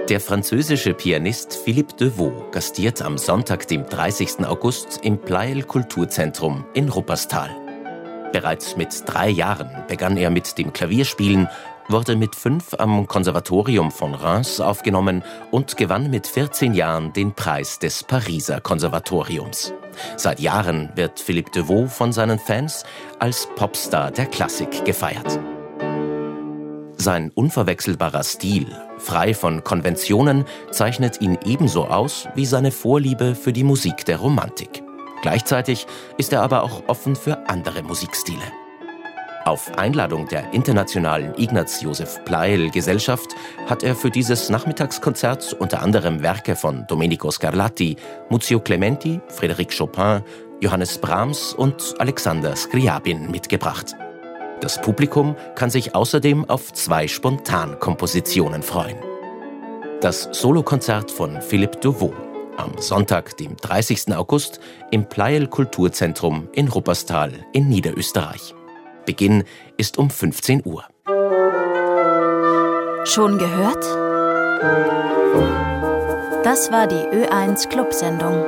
Der französische Pianist Philippe Devaux gastiert am Sonntag, dem 30. August, im Pleyel Kulturzentrum in Rupperstal. Bereits mit 3 Jahren begann er mit dem Klavierspielen, wurde mit 5 am Konservatorium von Reims aufgenommen und gewann mit 14 Jahren den Preis des Pariser Konservatoriums. Seit Jahren wird Philippe Devaux von seinen Fans als Popstar der Klassik gefeiert. Sein unverwechselbarer Stil, frei von Konventionen, zeichnet ihn ebenso aus wie seine Vorliebe für die Musik der Romantik. Gleichzeitig ist er aber auch offen für andere Musikstile. Auf Einladung der Internationalen Ignaz Joseph Pleyel Gesellschaft hat er für dieses Nachmittagskonzert unter anderem Werke von Domenico Scarlatti, Muzio Clementi, Frédéric Chopin, Johannes Brahms und Alexander Scriabin mitgebracht. Das Publikum kann sich außerdem auf 2 Spontankompositionen freuen. Das Solokonzert von Philippe Devaux am Sonntag, dem 30. August, im Pleyel Kulturzentrum in Rupperstal in Niederösterreich. Beginn ist um 15 Uhr. Schon gehört? Das war die Ö1 Clubsendung.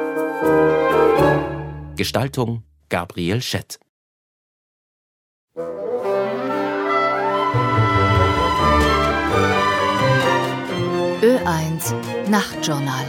Gestaltung Gabriel Schett. Ö1 Nachtjournal.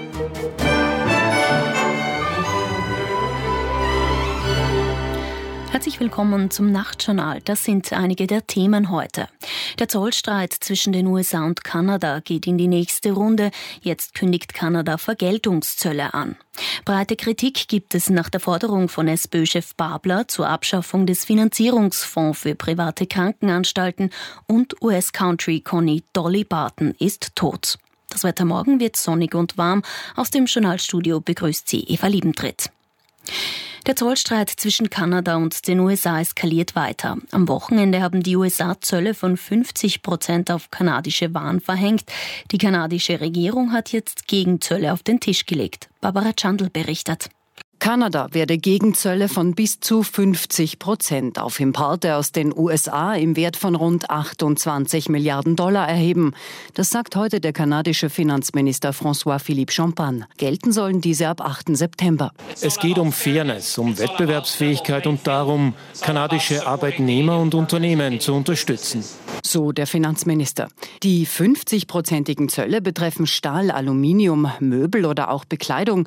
Herzlich willkommen zum Nachtjournal. Das sind einige der Themen heute. Der Zollstreit zwischen den USA und Kanada geht in die nächste Runde. Jetzt kündigt Kanada Vergeltungszölle an. Breite Kritik gibt es nach der Forderung von SPÖ-Chef Babler zur Abschaffung des Finanzierungsfonds für private Krankenanstalten und US-Country-Conny Dolly Parton ist tot. Das Wetter morgen wird sonnig und warm. Aus dem Journalstudio begrüßt sie Eva Liebentritt. Der Zollstreit zwischen Kanada und den USA eskaliert weiter. Am Wochenende haben die USA Zölle von 50% auf kanadische Waren verhängt. Die kanadische Regierung hat jetzt Gegenzölle auf den Tisch gelegt. Barbara Chandl berichtet. Kanada werde Gegenzölle von bis zu 50% auf Importe aus den USA im Wert von rund 28 Milliarden Dollar erheben. Das sagt heute der kanadische Finanzminister François-Philippe Champagne. Gelten sollen diese ab 8. September. Es geht um Fairness, um Wettbewerbsfähigkeit und darum, kanadische Arbeitnehmer und Unternehmen zu unterstützen. So der Finanzminister. Die 50%igen Zölle betreffen Stahl, Aluminium, Möbel oder auch Bekleidung.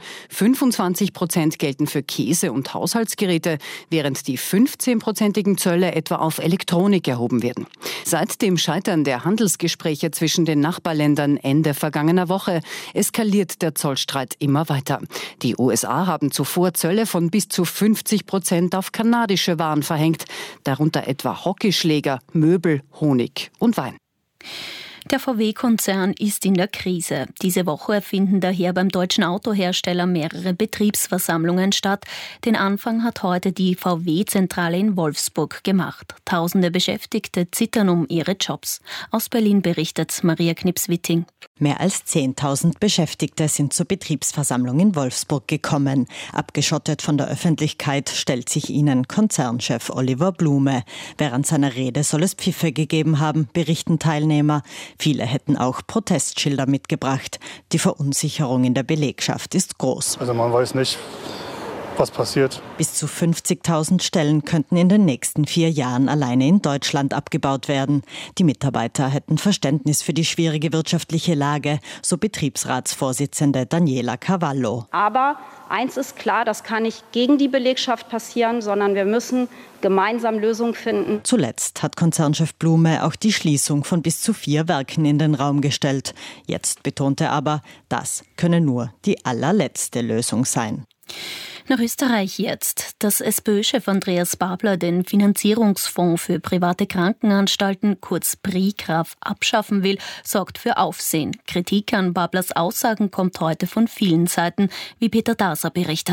25% gelten für Käse und Haushaltsgeräte, während die 15%igen Zölle etwa auf Elektronik erhoben werden. Seit dem Scheitern der Handelsgespräche zwischen den Nachbarländern Ende vergangener Woche eskaliert der Zollstreit immer weiter. Die USA haben zuvor Zölle von bis zu 50% auf kanadische Waren verhängt, darunter etwa Hockeyschläger, Möbel, Honig und Wein. Der VW-Konzern ist in der Krise. Diese Woche finden daher beim deutschen Autohersteller mehrere Betriebsversammlungen statt. Den Anfang hat heute die VW-Zentrale in Wolfsburg gemacht. Tausende Beschäftigte zittern um ihre Jobs. Aus Berlin berichtet Maria Knips-Witting. Mehr als 10.000 Beschäftigte sind zur Betriebsversammlung in Wolfsburg gekommen. Abgeschottet von der Öffentlichkeit stellt sich ihnen Konzernchef Oliver Blume. Während seiner Rede soll es Pfiffe gegeben haben, berichten Teilnehmer. Viele hätten auch Protestschilder mitgebracht. Die Verunsicherung in der Belegschaft ist groß. Also man weiß nicht, was passiert. Bis zu 50.000 Stellen könnten in den nächsten 4 Jahren alleine in Deutschland abgebaut werden. Die Mitarbeiter hätten Verständnis für die schwierige wirtschaftliche Lage, so Betriebsratsvorsitzende Daniela Cavallo. Aber eins ist klar, das kann nicht gegen die Belegschaft passieren, sondern wir müssen gemeinsam Lösungen finden. Zuletzt hat Konzernchef Blume auch die Schließung von bis zu 4 Werken in den Raum gestellt. Jetzt betont er aber, das könne nur die allerletzte Lösung sein. Nach Österreich jetzt. Dass SPÖ-Chef Andreas Babler den Finanzierungsfonds für private Krankenanstalten, kurz PRIKRAF, abschaffen will, sorgt für Aufsehen. Kritik an Bablers Aussagen kommt heute von vielen Seiten, wie Peter Daser berichtet.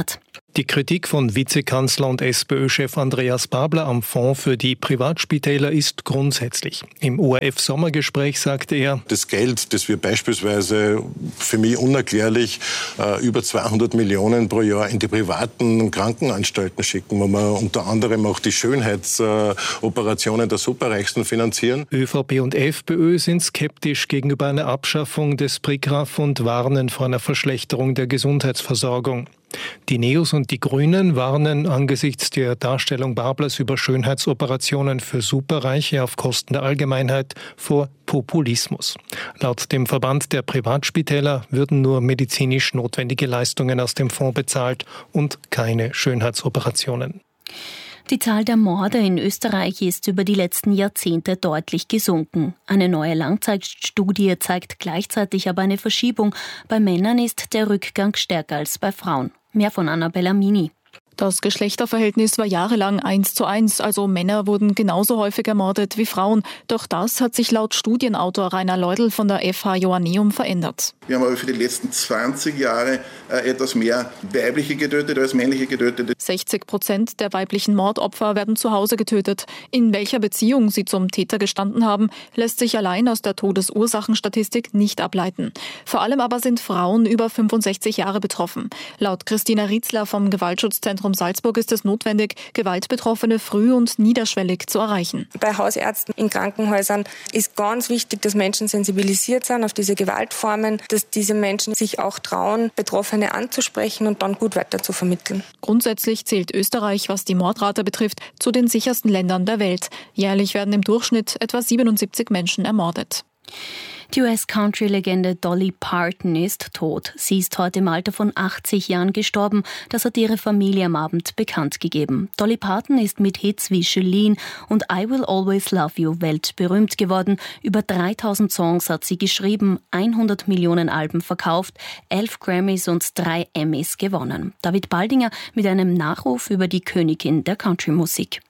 Die Kritik von Vizekanzler und SPÖ-Chef Andreas Babler am Fonds für die Privatspitäler ist grundsätzlich. Im ORF-Sommergespräch sagte er: Das Geld, das wir beispielsweise, für mich unerklärlich, über 200 Millionen pro Jahr in die privaten Krankenanstalten schicken, wo wir unter anderem auch die Schönheitsoperationen der Superreichsten finanzieren. ÖVP und FPÖ sind skeptisch gegenüber einer Abschaffung des PRIGRAF und warnen vor einer Verschlechterung der Gesundheitsversorgung. Die Neos und die Grünen warnen angesichts der Darstellung Bablers über Schönheitsoperationen für Superreiche auf Kosten der Allgemeinheit vor Populismus. Laut dem Verband der Privatspitäler würden nur medizinisch notwendige Leistungen aus dem Fonds bezahlt und keine Schönheitsoperationen. Die Zahl der Morde in Österreich ist über die letzten Jahrzehnte deutlich gesunken. Eine neue Langzeitstudie zeigt gleichzeitig aber eine Verschiebung. Bei Männern ist der Rückgang stärker als bei Frauen. Mehr von Annabella Mini. Das Geschlechterverhältnis war jahrelang 1:1, also Männer wurden genauso häufig ermordet wie Frauen. Doch das hat sich laut Studienautor Rainer Leudl von der FH Joanneum verändert. Wir haben aber für die letzten 20 Jahre etwas mehr weibliche getötet als männliche getötet. 60% der weiblichen Mordopfer werden zu Hause getötet. In welcher Beziehung sie zum Täter gestanden haben, lässt sich allein aus der Todesursachenstatistik nicht ableiten. Vor allem aber sind Frauen über 65 Jahre betroffen. Laut Christina Rietzler vom Gewaltschutzzentrum Salzburg ist es notwendig, Gewaltbetroffene früh und niederschwellig zu erreichen. Bei Hausärzten in Krankenhäusern ist ganz wichtig, dass Menschen sensibilisiert sind auf diese Gewaltformen, dass diese Menschen sich auch trauen, Betroffene anzusprechen und dann gut weiter zu vermitteln. Grundsätzlich zählt Österreich, was die Mordrate betrifft, zu den sichersten Ländern der Welt. Jährlich werden im Durchschnitt etwa 77 Menschen ermordet. Die US-Country-Legende Dolly Parton ist tot. Sie ist heute im Alter von 80 Jahren gestorben. Das hat ihre Familie am Abend bekannt gegeben. Dolly Parton ist mit Hits wie Jolene und I Will Always Love You weltberühmt geworden. Über 3000 Songs hat sie geschrieben, 100 Millionen Alben verkauft, 11 Grammys und 3 Emmys gewonnen. David Baldinger mit einem Nachruf über die Königin der Country-Musik.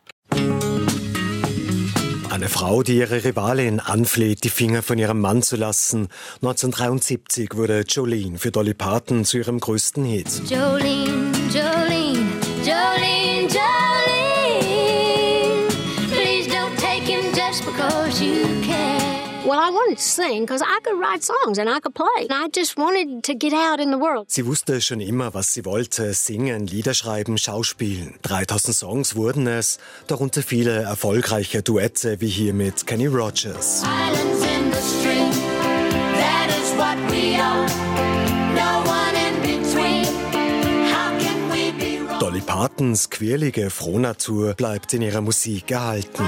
Eine Frau, die ihre Rivalin anfleht, die Finger von ihrem Mann zu lassen. 1973 wurde Jolene für Dolly Parton zu ihrem größten Hit. Jolene, Jolene, Jolene, Jolene, please don't take him just because you can. Well, I wanted to sing because I could write songs and I could play. And I just wanted to get out in the world. Sie wusste schon immer, was sie wollte. Singen, Lieder schreiben, Schauspielen. 3000 Songs wurden es, darunter viele erfolgreiche Duette wie hier mit Kenny Rogers. Islands in the stream, that is what we are. No one in between. How can we be wrong? Dolly Partons quirlige Frohnatur bleibt in ihrer Musik erhalten.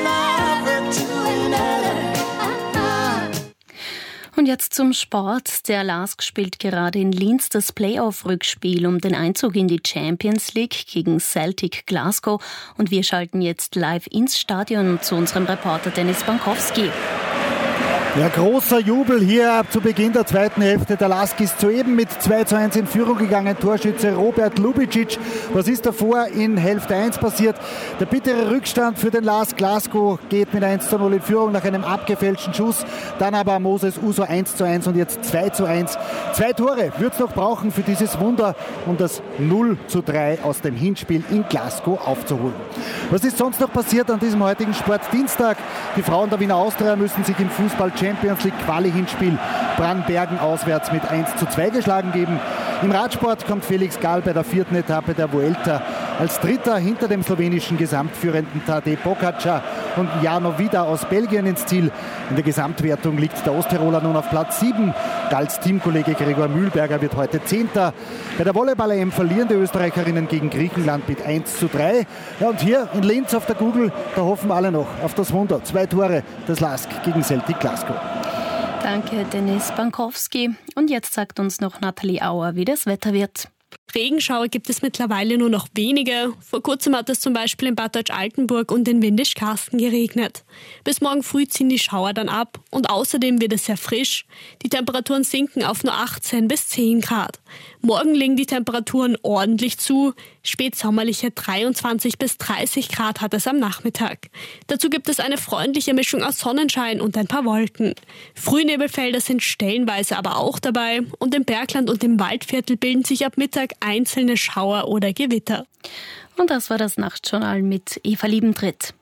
Und jetzt zum Sport. Der LASK spielt gerade in Linz das Playoff-Rückspiel um den Einzug in die Champions League gegen Celtic Glasgow. Und wir schalten jetzt live ins Stadion zu unserem Reporter Dennis Bankowski. Ja, großer Jubel hier zu Beginn der zweiten Hälfte. Der LASK ist soeben mit 2:1 in Führung gegangen. Torschütze Robert Lubicic. Was ist davor in Hälfte 1 passiert? Der bittere Rückstand für den LASK Glasgow geht mit 1:0 in Führung nach einem abgefälschten Schuss. Dann aber Moses Uso 1:1 und jetzt 2:1. 2 Tore wird es noch brauchen für dieses Wunder, um das 0:3 aus dem Hinspiel in Glasgow aufzuholen. Was ist sonst noch passiert an diesem heutigen Sportdienstag? Die Frauen der Wiener Austria müssen sich im Fußball Champions League Quali-Hinspiel Brannbergen auswärts mit 1:2 geschlagen geben. Im Radsport kommt Felix Gall bei der 4. Etappe der Vuelta als Dritter hinter dem slowenischen Gesamtführenden Tadej Pogačar und Jano Vida aus Belgien ins Ziel. In der Gesamtwertung liegt der Osttiroler nun auf Platz 7. Galls Teamkollege Gregor Mühlberger wird heute 10. Bei der Volleyball-EM verlieren die Österreicherinnen gegen Griechenland mit 1:3. Ja, und hier in Linz auf der Google, da hoffen alle noch auf das Wunder. 2 Tore des LASK gegen Celtic Glasgow. Danke, Dennis Bankowski. Und jetzt sagt uns noch Nathalie Auer, wie das Wetter wird. Regenschauer gibt es mittlerweile nur noch wenige. Vor kurzem hat es zum Beispiel in Bad Deutsch-Altenburg und in Windisch-Karsten geregnet. Bis morgen früh ziehen die Schauer dann ab und außerdem wird es sehr frisch. Die Temperaturen sinken auf nur 18 bis 10 Grad. Morgen legen die Temperaturen ordentlich zu. Spätsommerliche 23 bis 30 Grad hat es am Nachmittag. Dazu gibt es eine freundliche Mischung aus Sonnenschein und ein paar Wolken. Frühnebelfelder sind stellenweise aber auch dabei und im Bergland und im Waldviertel bilden sich ab Mittag einzelne Schauer oder Gewitter. Und das war das Nachtjournal mit Eva Liebentritt.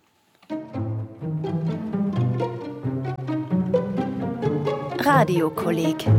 Radiokolleg.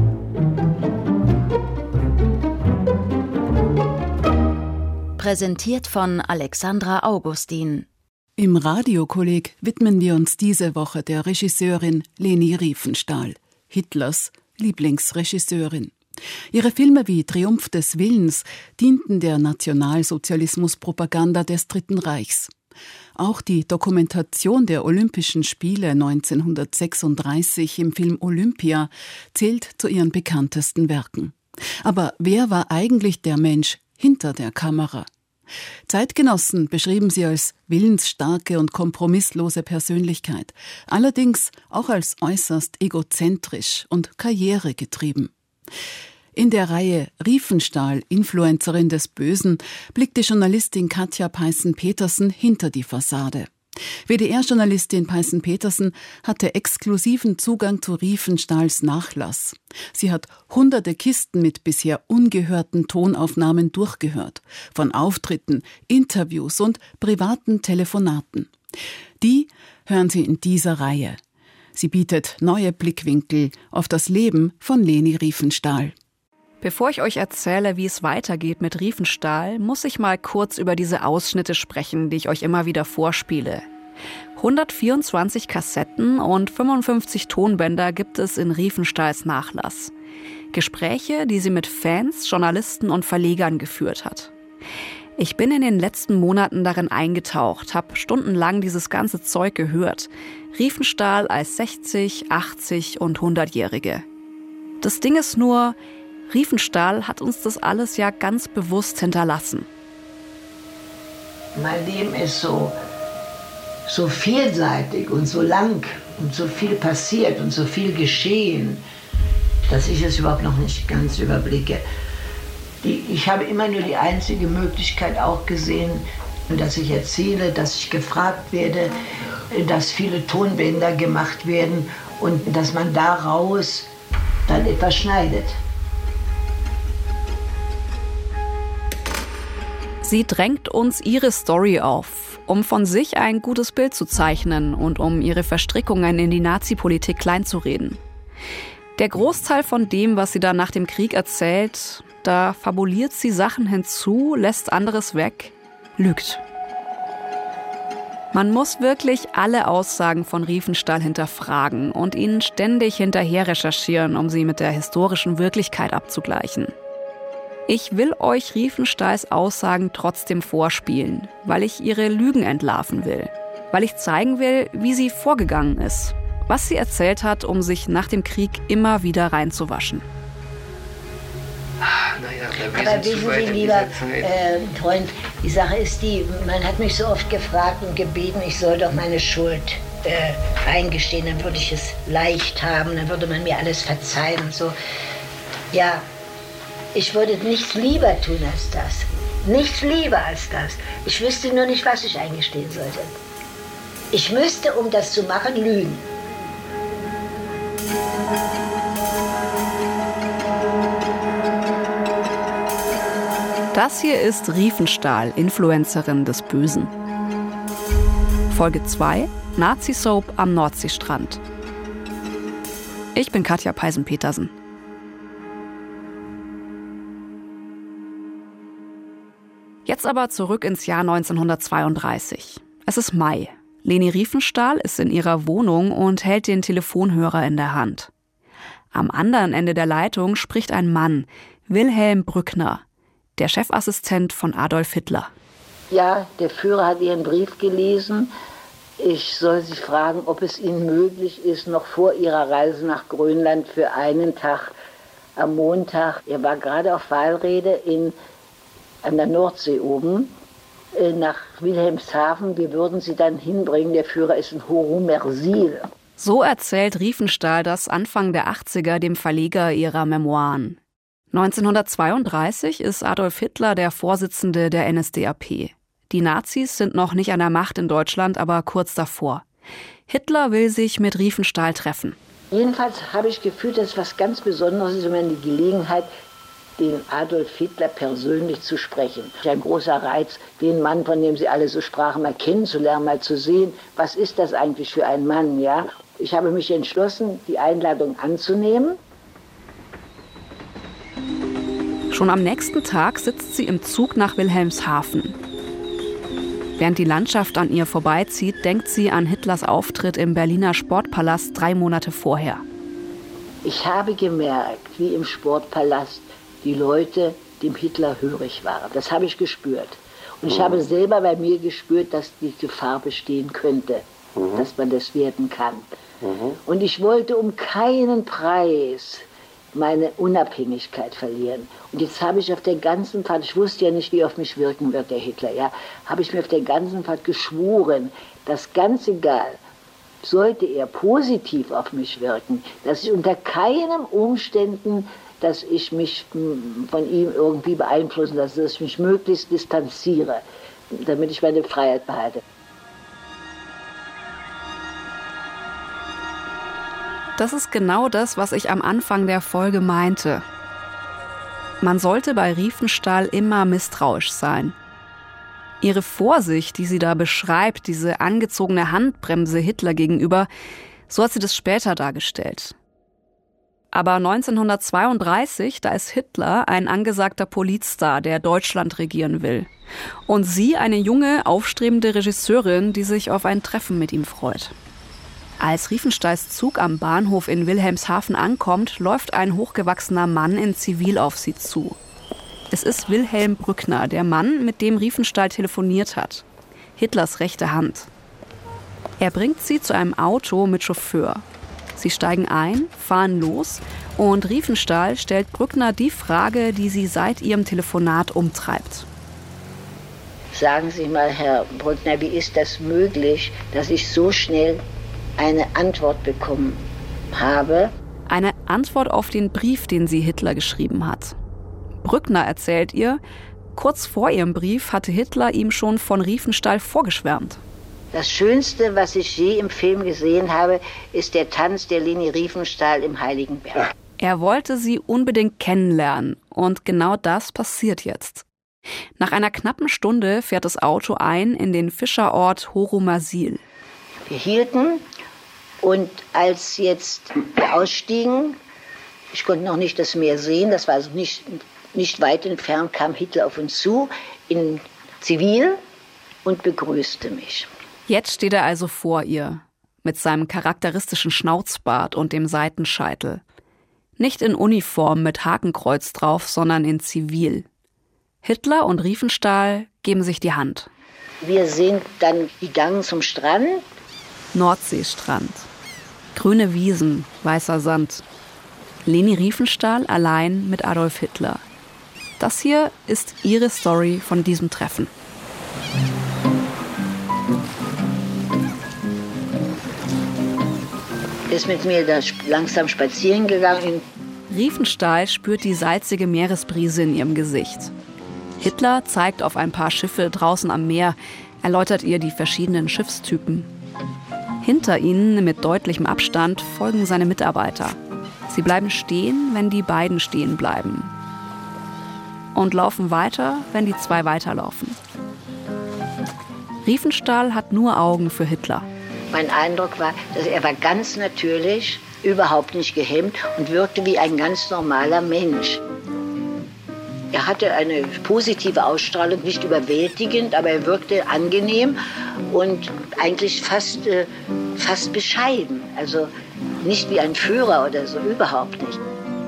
Präsentiert von Alexandra Augustin. Im Radiokolleg widmen wir uns diese Woche der Regisseurin Leni Riefenstahl, Hitlers Lieblingsregisseurin. Ihre Filme wie Triumph des Willens dienten der Nationalsozialismuspropaganda des Dritten Reichs. Auch die Dokumentation der Olympischen Spiele 1936 im Film Olympia zählt zu ihren bekanntesten Werken. Aber wer war eigentlich der Mensch hinter der Kamera? Zeitgenossen beschrieben sie als willensstarke und kompromisslose Persönlichkeit, allerdings auch als äußerst egozentrisch und karrieregetrieben. In der Reihe Riefenstahl, Influencerin des Bösen, blickt die Journalistin Katja Peißen-Petersen hinter die Fassade. WDR-Journalistin Peißen-Petersen hatte exklusiven Zugang zu Riefenstahls Nachlass. Sie hat hunderte Kisten mit bisher ungehörten Tonaufnahmen durchgehört, von Auftritten, Interviews und privaten Telefonaten. Die hören Sie in dieser Reihe. Sie bietet neue Blickwinkel auf das Leben von Leni Riefenstahl. Bevor ich euch erzähle, wie es weitergeht mit Riefenstahl, muss ich mal kurz über diese Ausschnitte sprechen, die ich euch immer wieder vorspiele. 124 Kassetten und 55 Tonbänder gibt es in Riefenstahls Nachlass. Gespräche, die sie mit Fans, Journalisten und Verlegern geführt hat. Ich bin in den letzten Monaten darin eingetaucht, habe stundenlang dieses ganze Zeug gehört. Riefenstahl als 60-, 80- und 100-Jährige. Das Ding ist nur, Riefenstahl hat uns das alles ja ganz bewusst hinterlassen. Mein Leben ist so vielseitig und so lang und so viel passiert und so viel geschehen, dass ich es überhaupt noch nicht ganz überblicke. Ich habe immer nur die einzige Möglichkeit auch gesehen, dass ich erzähle, dass ich gefragt werde, dass viele Tonbänder gemacht werden und dass man daraus dann etwas schneidet. Sie drängt uns ihre Story auf, um von sich ein gutes Bild zu zeichnen und um ihre Verstrickungen in die Nazi-Politik kleinzureden. Der Großteil von dem, was sie dann nach dem Krieg erzählt, da fabuliert sie Sachen hinzu, lässt anderes weg, lügt. Man muss wirklich alle Aussagen von Riefenstahl hinterfragen und ihnen ständig hinterher recherchieren, um sie mit der historischen Wirklichkeit abzugleichen. Ich will euch Riefenstahls Aussagen trotzdem vorspielen, weil ich ihre Lügen entlarven will. Weil ich zeigen will, wie sie vorgegangen ist. Was sie erzählt hat, um sich nach dem Krieg immer wieder reinzuwaschen. Aber wissen Sie, lieber Freund, die Sache ist die, man hat mich so oft gefragt und gebeten, ich soll doch meine Schuld eingestehen, dann würde ich es leicht haben, dann würde man mir alles verzeihen und so. Ja, ich würde nichts lieber tun als das. Nichts lieber als das. Ich wüsste nur nicht, was ich eingestehen sollte. Ich müsste, um das zu machen, lügen. Das hier ist Riefenstahl, Influencerin des Bösen. Folge 2, Nazi-Soap am Nordseestrand. Ich bin Katja Peißen-Petersen. Jetzt aber zurück ins Jahr 1932. Es ist Mai. Leni Riefenstahl ist in ihrer Wohnung und hält den Telefonhörer in der Hand. Am anderen Ende der Leitung spricht ein Mann, Wilhelm Brückner, der Chefassistent von Adolf Hitler. Ja, der Führer hat Ihren Brief gelesen. Ich soll Sie fragen, ob es Ihnen möglich ist, noch vor Ihrer Reise nach Grönland für einen Tag am Montag, er war gerade auf Wahlrede an der Nordsee oben, nach Wilhelmshaven. Wir würden Sie dann hinbringen. Der Führer ist in Horumersil. So erzählt Riefenstahl das Anfang der 80er dem Verleger ihrer Memoiren. 1932 ist Adolf Hitler der Vorsitzende der NSDAP. Die Nazis sind noch nicht an der Macht in Deutschland, aber kurz davor. Hitler will sich mit Riefenstahl treffen. Jedenfalls habe ich gefühlt, dass es was ganz Besonderes ist, wenn man die Gelegenheit, den Adolf Hitler persönlich zu sprechen. Ein großer Reiz, den Mann, von dem Sie alle so sprachen, mal kennenzulernen, mal zu sehen, was ist das eigentlich für ein Mann, ja? Ich habe mich entschlossen, die Einladung anzunehmen. Schon am nächsten Tag sitzt sie im Zug nach Wilhelmshaven. Während die Landschaft an ihr vorbeizieht, denkt sie an Hitlers Auftritt im Berliner Sportpalast 3 Monate vorher. Ich habe gemerkt, wie im Sportpalast die Leute dem Hitler hörig waren. Das habe ich gespürt. Und ich habe selber bei mir gespürt, dass die Gefahr bestehen könnte, dass man das werden kann. Und ich wollte um keinen Preis meine Unabhängigkeit verlieren. Und jetzt habe ich auf der ganzen Fahrt, ich wusste ja nicht, wie auf mich wirken wird, der Hitler, ja, habe ich mir auf der ganzen Fahrt geschworen, dass ganz egal, sollte er positiv auf mich wirken, dass ich unter keinen Umständen, dass ich mich von ihm irgendwie beeinflussen lasse, dass ich mich möglichst distanziere, damit ich meine Freiheit behalte. Das ist genau das, was ich am Anfang der Folge meinte. Man sollte bei Riefenstahl immer misstrauisch sein. Ihre Vorsicht, die sie da beschreibt, diese angezogene Handbremse Hitler gegenüber, so hat sie das später dargestellt. Aber 1932, da ist Hitler ein angesagter Politstar, der Deutschland regieren will. Und sie eine junge, aufstrebende Regisseurin, die sich auf ein Treffen mit ihm freut. Als Riefenstahls Zug am Bahnhof in Wilhelmshaven ankommt, läuft ein hochgewachsener Mann in Zivil auf sie zu. Es ist Wilhelm Brückner, der Mann, mit dem Riefenstahl telefoniert hat. Hitlers rechte Hand. Er bringt sie zu einem Auto mit Chauffeur. Sie steigen ein, fahren los und Riefenstahl stellt Brückner die Frage, die sie seit ihrem Telefonat umtreibt. Sagen Sie mal, Herr Brückner, wie ist das möglich, dass ich so schnell eine Antwort bekommen habe? Eine Antwort auf den Brief, den sie Hitler geschrieben hat. Brückner erzählt ihr, kurz vor ihrem Brief hatte Hitler ihm schon von Riefenstahl vorgeschwärmt. Das Schönste, was ich je im Film gesehen habe, ist der Tanz der Leni Riefenstahl im Heiligenberg. Er wollte sie unbedingt kennenlernen und genau das passiert jetzt. Nach einer knappen Stunde fährt das Auto ein in den Fischerort Horomasil. Wir hielten und als jetzt wir ausstiegen, ich konnte noch nicht das Meer sehen, das war also nicht weit entfernt, kam Hitler auf uns zu, in Zivil und begrüßte mich. Jetzt steht er also vor ihr, mit seinem charakteristischen Schnauzbart und dem Seitenscheitel. Nicht in Uniform mit Hakenkreuz drauf, sondern in Zivil. Hitler und Riefenstahl geben sich die Hand. Wir sehen dann die Gang zum Strand. Nordseestrand. Grüne Wiesen, weißer Sand. Leni Riefenstahl allein mit Adolf Hitler. Das hier ist ihre Story von diesem Treffen. Ist mit mir da langsam spazieren gegangen. Riefenstahl spürt die salzige Meeresbrise in ihrem Gesicht. Hitler zeigt auf ein paar Schiffe draußen am Meer, erläutert ihr die verschiedenen Schiffstypen. Hinter ihnen, mit deutlichem Abstand, folgen seine Mitarbeiter. Sie bleiben stehen, wenn die beiden stehen bleiben. Und laufen weiter, wenn die zwei weiterlaufen. Riefenstahl hat nur Augen für Hitler. Mein Eindruck war, dass er war ganz natürlich, überhaupt nicht gehemmt und wirkte wie ein ganz normaler Mensch. Er hatte eine positive Ausstrahlung, nicht überwältigend, aber er wirkte angenehm und eigentlich fast bescheiden. Also nicht wie ein Führer oder so, überhaupt nicht.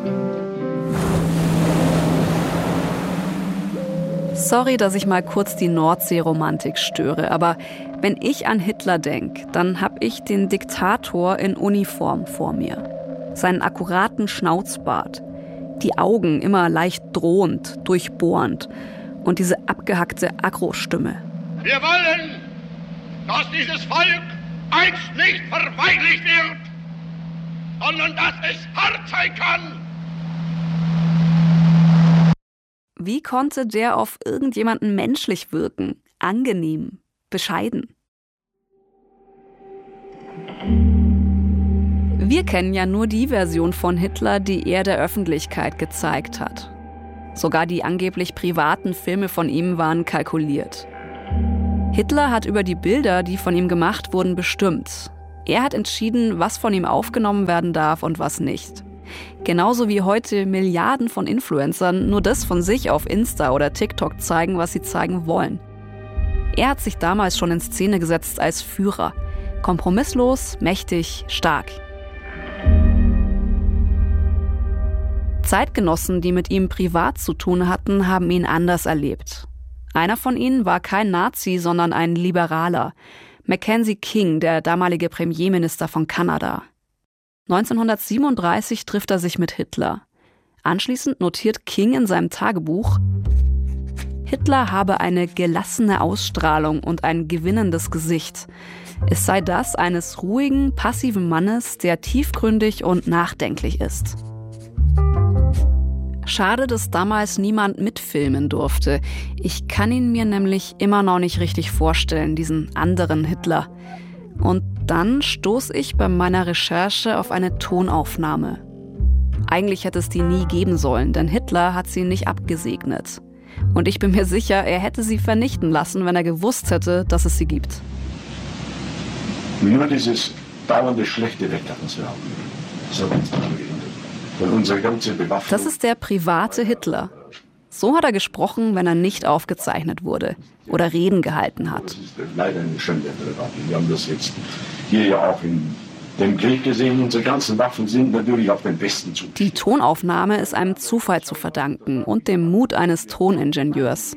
Sorry, dass ich mal kurz die Nordsee-Romantik störe, aber wenn ich an Hitler denke, dann habe ich den Diktator in Uniform vor mir. Seinen akkuraten Schnauzbart, die Augen immer leicht drohend, durchbohrend und diese abgehackte Agro-Stimme. Wir wollen, dass dieses Volk einst nicht verweichlicht wird, sondern dass es hart sein kann. Wie konnte der auf irgendjemanden menschlich wirken? Angenehm, bescheiden? Wir kennen ja nur die Version von Hitler, die er der Öffentlichkeit gezeigt hat. Sogar die angeblich privaten Filme von ihm waren kalkuliert. Hitler hat über die Bilder, die von ihm gemacht wurden, bestimmt. Er hat entschieden, was von ihm aufgenommen werden darf und was nicht. Genauso wie heute Milliarden von Influencern nur das von sich auf Insta oder TikTok zeigen, was sie zeigen wollen. Er hat sich damals schon in Szene gesetzt als Führer. Kompromisslos, mächtig, stark. Zeitgenossen, die mit ihm privat zu tun hatten, haben ihn anders erlebt. Einer von ihnen war kein Nazi, sondern ein Liberaler. Mackenzie King, der damalige Premierminister von Kanada. 1937 trifft er sich mit Hitler. Anschließend notiert King in seinem Tagebuch: Hitler habe eine gelassene Ausstrahlung und ein gewinnendes Gesicht. Es sei das eines ruhigen, passiven Mannes, der tiefgründig und nachdenklich ist. Schade, dass damals niemand mitfilmen durfte. Ich kann ihn mir nämlich immer noch nicht richtig vorstellen, diesen anderen Hitler. Und dann stoße ich bei meiner Recherche auf eine Tonaufnahme. Eigentlich hätte es die nie geben sollen, denn Hitler hat sie nicht abgesegnet. Und ich bin mir sicher, er hätte sie vernichten lassen, wenn er gewusst hätte, dass es sie gibt. Nur dieses dauernde Schlechte weg, das wir haben. So ganz und unsere ganze Bewaffnung. Das ist der private Hitler. So hat er gesprochen, wenn er nicht aufgezeichnet wurde oder Reden gehalten hat. Das ist leider eine Schande. Wir haben das jetzt hier ja auch in dem Krieg gesehen. Unsere ganzen Waffen sind natürlich auf den besten Zustand. Die Tonaufnahme ist einem Zufall zu verdanken und dem Mut eines Toningenieurs.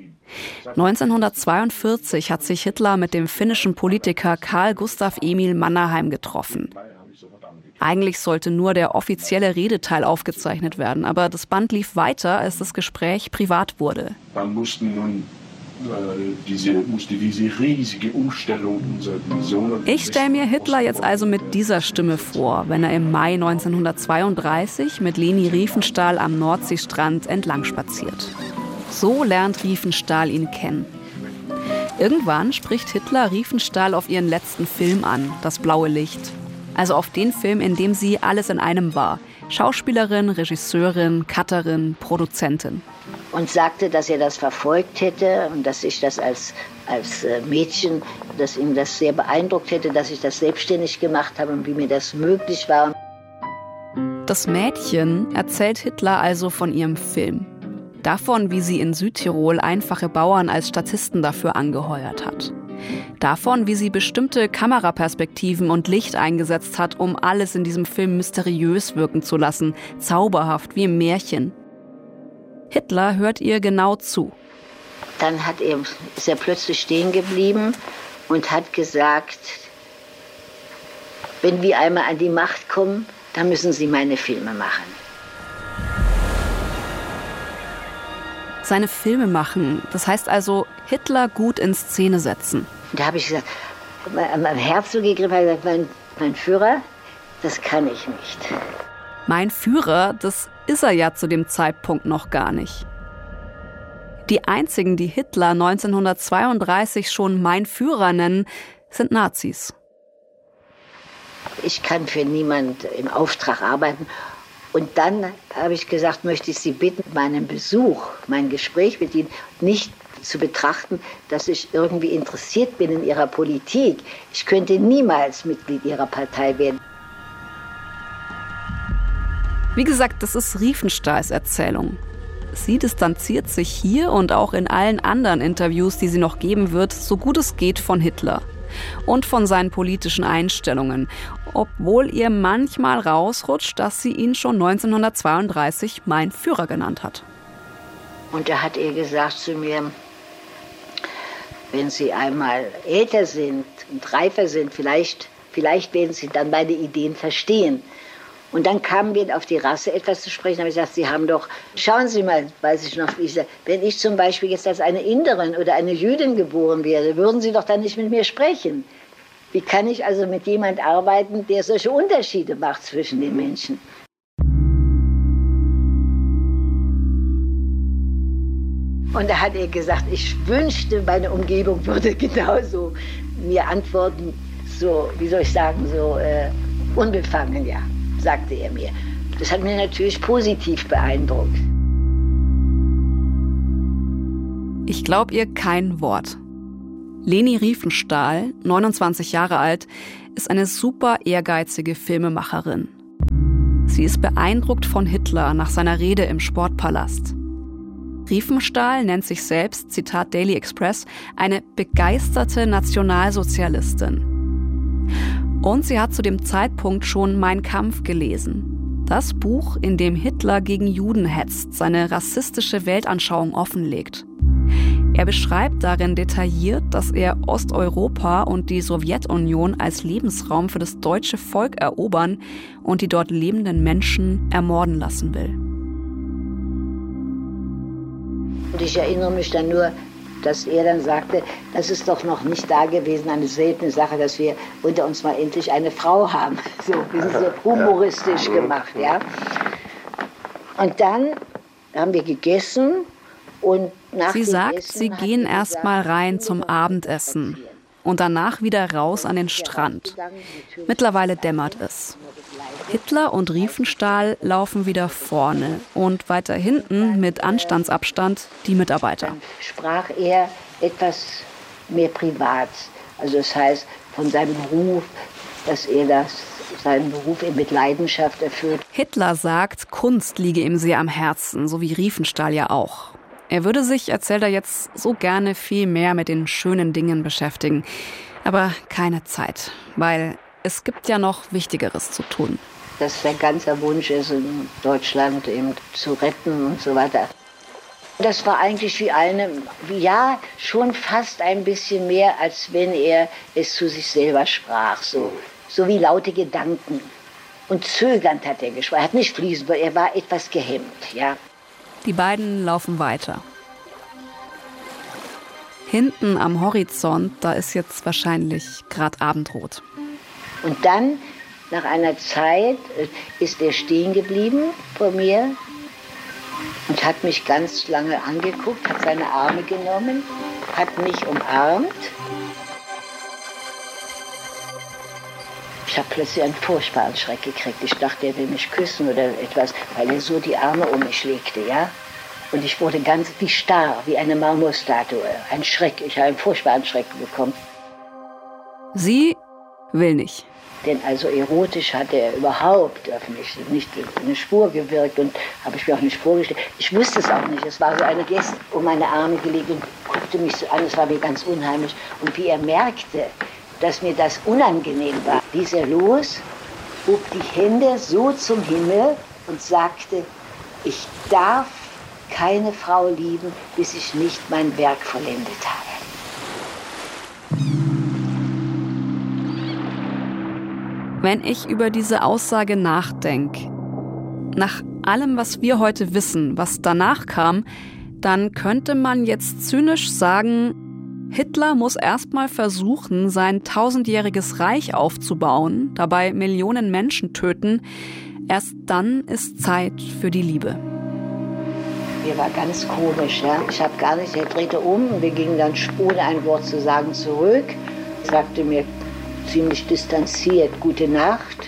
1942 hat sich Hitler mit dem finnischen Politiker Carl Gustaf Emil Mannerheim getroffen. Eigentlich sollte nur der offizielle Redeteil aufgezeichnet werden, aber das Band lief weiter, als das Gespräch privat wurde. Dann musste diese riesige Umstellung unserer Vision. Ich stelle mir Hitler jetzt also mit dieser Stimme vor, wenn er im Mai 1932 mit Leni Riefenstahl am Nordseestrand entlang spaziert. So lernt Riefenstahl ihn kennen. Irgendwann spricht Hitler Riefenstahl auf ihren letzten Film an, Das blaue Licht. Also auf den Film, in dem sie alles in einem war. Schauspielerin, Regisseurin, Cutterin, Produzentin. Und sagte, dass er das verfolgt hätte und dass ich das als Mädchen, dass ihm das sehr beeindruckt hätte, dass ich das selbstständig gemacht habe und wie mir das möglich war. Das Mädchen erzählt Hitler also von ihrem Film. Davon, wie sie in Südtirol einfache Bauern als Statisten dafür angeheuert hat. Davon, wie sie bestimmte Kameraperspektiven und Licht eingesetzt hat, um alles in diesem Film mysteriös wirken zu lassen, zauberhaft wie im Märchen. Hitler hört ihr genau zu. Dann ist er plötzlich stehen geblieben und hat gesagt, wenn wir einmal an die Macht kommen, dann müssen Sie meine Filme machen. Seine Filme machen, das heißt also Hitler gut in Szene setzen. Da habe ich gesagt, am Herz so gegriffen, habe gesagt, mein Führer, das kann ich nicht. Mein Führer, das ist er ja zu dem Zeitpunkt noch gar nicht. Die einzigen, die Hitler 1932 schon mein Führer nennen, sind Nazis. Ich kann für niemand im Auftrag arbeiten. Und dann habe ich gesagt, möchte ich Sie bitten, meinen Besuch, mein Gespräch mit Ihnen nicht zu betrachten, dass ich irgendwie interessiert bin in Ihrer Politik. Ich könnte niemals Mitglied Ihrer Partei werden. Wie gesagt, das ist Riefenstahls Erzählung. Sie distanziert sich hier und auch in allen anderen Interviews, die sie noch geben wird, so gut es geht von Hitler. Und von seinen politischen Einstellungen, obwohl ihr manchmal rausrutscht, dass sie ihn schon 1932 mein Führer genannt hat. Und da hat er gesagt zu mir, wenn Sie einmal älter sind und reifer sind, vielleicht werden Sie dann meine Ideen verstehen. Und dann kamen wir auf die Rasse etwas zu sprechen, habe ich gesagt, Sie haben doch, schauen Sie mal, weiß ich noch, wenn ich zum Beispiel jetzt als eine Inderin oder eine Jüdin geboren wäre, würden Sie doch dann nicht mit mir sprechen. Wie kann ich also mit jemand arbeiten, der solche Unterschiede macht zwischen den Menschen? Und da hat er gesagt, ich wünschte, meine Umgebung würde genauso mir antworten, so, wie soll ich sagen, so unbefangen, ja, sagte er mir. Das hat mich natürlich positiv beeindruckt. Ich glaube ihr kein Wort. Leni Riefenstahl, 29 Jahre alt, ist eine super ehrgeizige Filmemacherin. Sie ist beeindruckt von Hitler nach seiner Rede im Sportpalast. Riefenstahl nennt sich selbst, Zitat Daily Express, eine begeisterte Nationalsozialistin. Und sie hat zu dem Zeitpunkt schon Mein Kampf gelesen. Das Buch, in dem Hitler gegen Juden hetzt, seine rassistische Weltanschauung offenlegt. Er beschreibt darin detailliert, dass er Osteuropa und die Sowjetunion als Lebensraum für das deutsche Volk erobern und die dort lebenden Menschen ermorden lassen will. Und ich erinnere mich dann nur, dass er dann sagte, das ist doch noch nicht da gewesen, eine seltene Sache, dass wir unter uns mal endlich eine Frau haben. So, wir sind so humoristisch gemacht, ja. Und dann haben wir gegessen und nach Sie sagt, sie gehen erst mal rein zum Abendessen und danach wieder raus an den Strand. Mittlerweile dämmert es. Hitler und Riefenstahl laufen wieder vorne und weiter hinten mit Anstandsabstand die Mitarbeiter. Dann sprach er etwas mehr privat, also das heißt von seinem Beruf, dass er seinen Beruf mit Leidenschaft erfüllt. Hitler sagt, Kunst liege ihm sehr am Herzen, so wie Riefenstahl ja auch. Er würde sich, erzählt er jetzt, so gerne viel mehr mit den schönen Dingen beschäftigen. Aber keine Zeit, weil es gibt ja noch Wichtigeres zu tun. Dass sein ganzer Wunsch ist, in Deutschland eben zu retten und so weiter. Das war eigentlich ja, schon fast ein bisschen mehr, als wenn er es zu sich selber sprach. So wie laute Gedanken. Und zögernd hat er gesprochen. Er hat nicht fließend, er war etwas gehemmt, ja. Die beiden laufen weiter. Hinten am Horizont, da ist jetzt wahrscheinlich gerade Abendrot. Und dann, nach einer Zeit, ist er stehen geblieben vor mir und hat mich ganz lange angeguckt, hat seine Arme genommen, hat mich umarmt. Ich habe plötzlich einen furchtbaren Schreck gekriegt. Ich dachte, er will mich küssen oder etwas, weil er so die Arme um mich legte, ja. Und ich wurde ganz wie starr, wie eine Marmorstatue. Ein Schreck, ich habe einen furchtbaren Schreck bekommen. Sie will nicht. Denn also erotisch hat er überhaupt auf mich nicht eine Spur gewirkt und habe ich mir auch nicht vorgestellt. Ich wusste es auch nicht. Es war so eine Geste um meine Arme gelegt und guckte mich so an. Es war mir ganz unheimlich. Und wie er merkte, dass mir das unangenehm war, ließ er los, hob die Hände so zum Himmel und sagte, ich darf keine Frau lieben, bis ich nicht mein Werk vollendet habe. Wenn ich über diese Aussage nachdenke, nach allem, was wir heute wissen, was danach kam, dann könnte man jetzt zynisch sagen, Hitler muss erstmal versuchen, sein 1000-jähriges Reich aufzubauen, dabei Millionen Menschen töten. Erst dann ist Zeit für die Liebe. Mir war ganz komisch, ja. Ich habe gar nicht, er drehte um und wir gingen dann ohne ein Wort zu sagen zurück. Er sagte mir ziemlich distanziert, gute Nacht.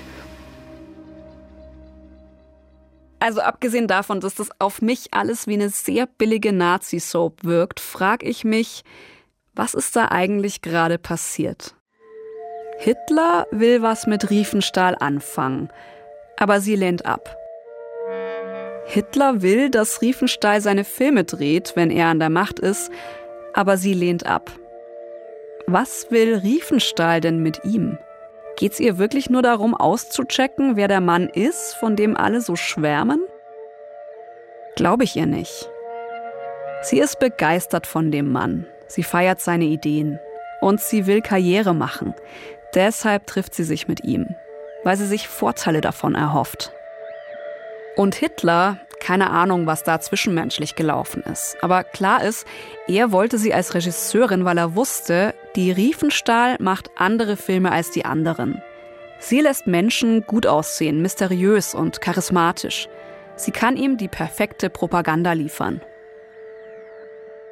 Also abgesehen davon, dass das auf mich alles wie eine sehr billige Nazi-Soap wirkt, frage ich mich, was ist da eigentlich gerade passiert? Hitler will was mit Riefenstahl anfangen, aber sie lehnt ab. Hitler will, dass Riefenstahl seine Filme dreht, wenn er an der Macht ist, aber sie lehnt ab. Was will Riefenstahl denn mit ihm? Geht's ihr wirklich nur darum, auszuchecken, wer der Mann ist, von dem alle so schwärmen? Glaube ich ihr nicht. Sie ist begeistert von dem Mann. Sie feiert seine Ideen. Und sie will Karriere machen. Deshalb trifft sie sich mit ihm, weil sie sich Vorteile davon erhofft. Und Hitler, keine Ahnung, was da zwischenmenschlich gelaufen ist. Aber klar ist, er wollte sie als Regisseurin, weil er wusste, die Riefenstahl macht andere Filme als die anderen. Sie lässt Menschen gut aussehen, mysteriös und charismatisch. Sie kann ihm die perfekte Propaganda liefern.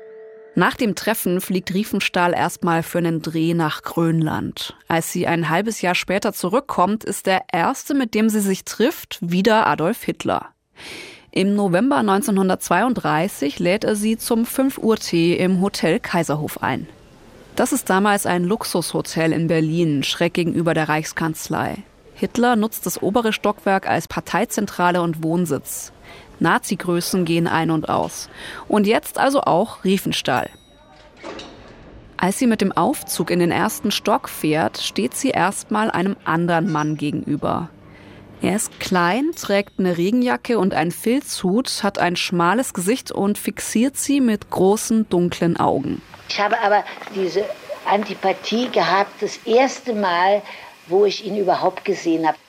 Nach dem Treffen fliegt Riefenstahl erstmal für einen Dreh nach Grönland. Als sie ein halbes Jahr später zurückkommt, ist der erste, mit dem sie sich trifft, wieder Adolf Hitler. Im November 1932 lädt er sie zum 5-Uhr-Tee im Hotel Kaiserhof ein. Das ist damals ein Luxushotel in Berlin, schräg gegenüber der Reichskanzlei. Hitler nutzt das obere Stockwerk als Parteizentrale und Wohnsitz. Nazi-Größen gehen ein und aus. Und jetzt also auch Riefenstahl. Als sie mit dem Aufzug in den ersten Stock fährt, steht sie erstmal einem anderen Mann gegenüber. Er ist klein, trägt eine Regenjacke und einen Filzhut, hat ein schmales Gesicht und fixiert sie mit großen, dunklen Augen. Ich habe aber diese Antipathie gehabt, das erste Mal, wo ich ihn überhaupt gesehen habe.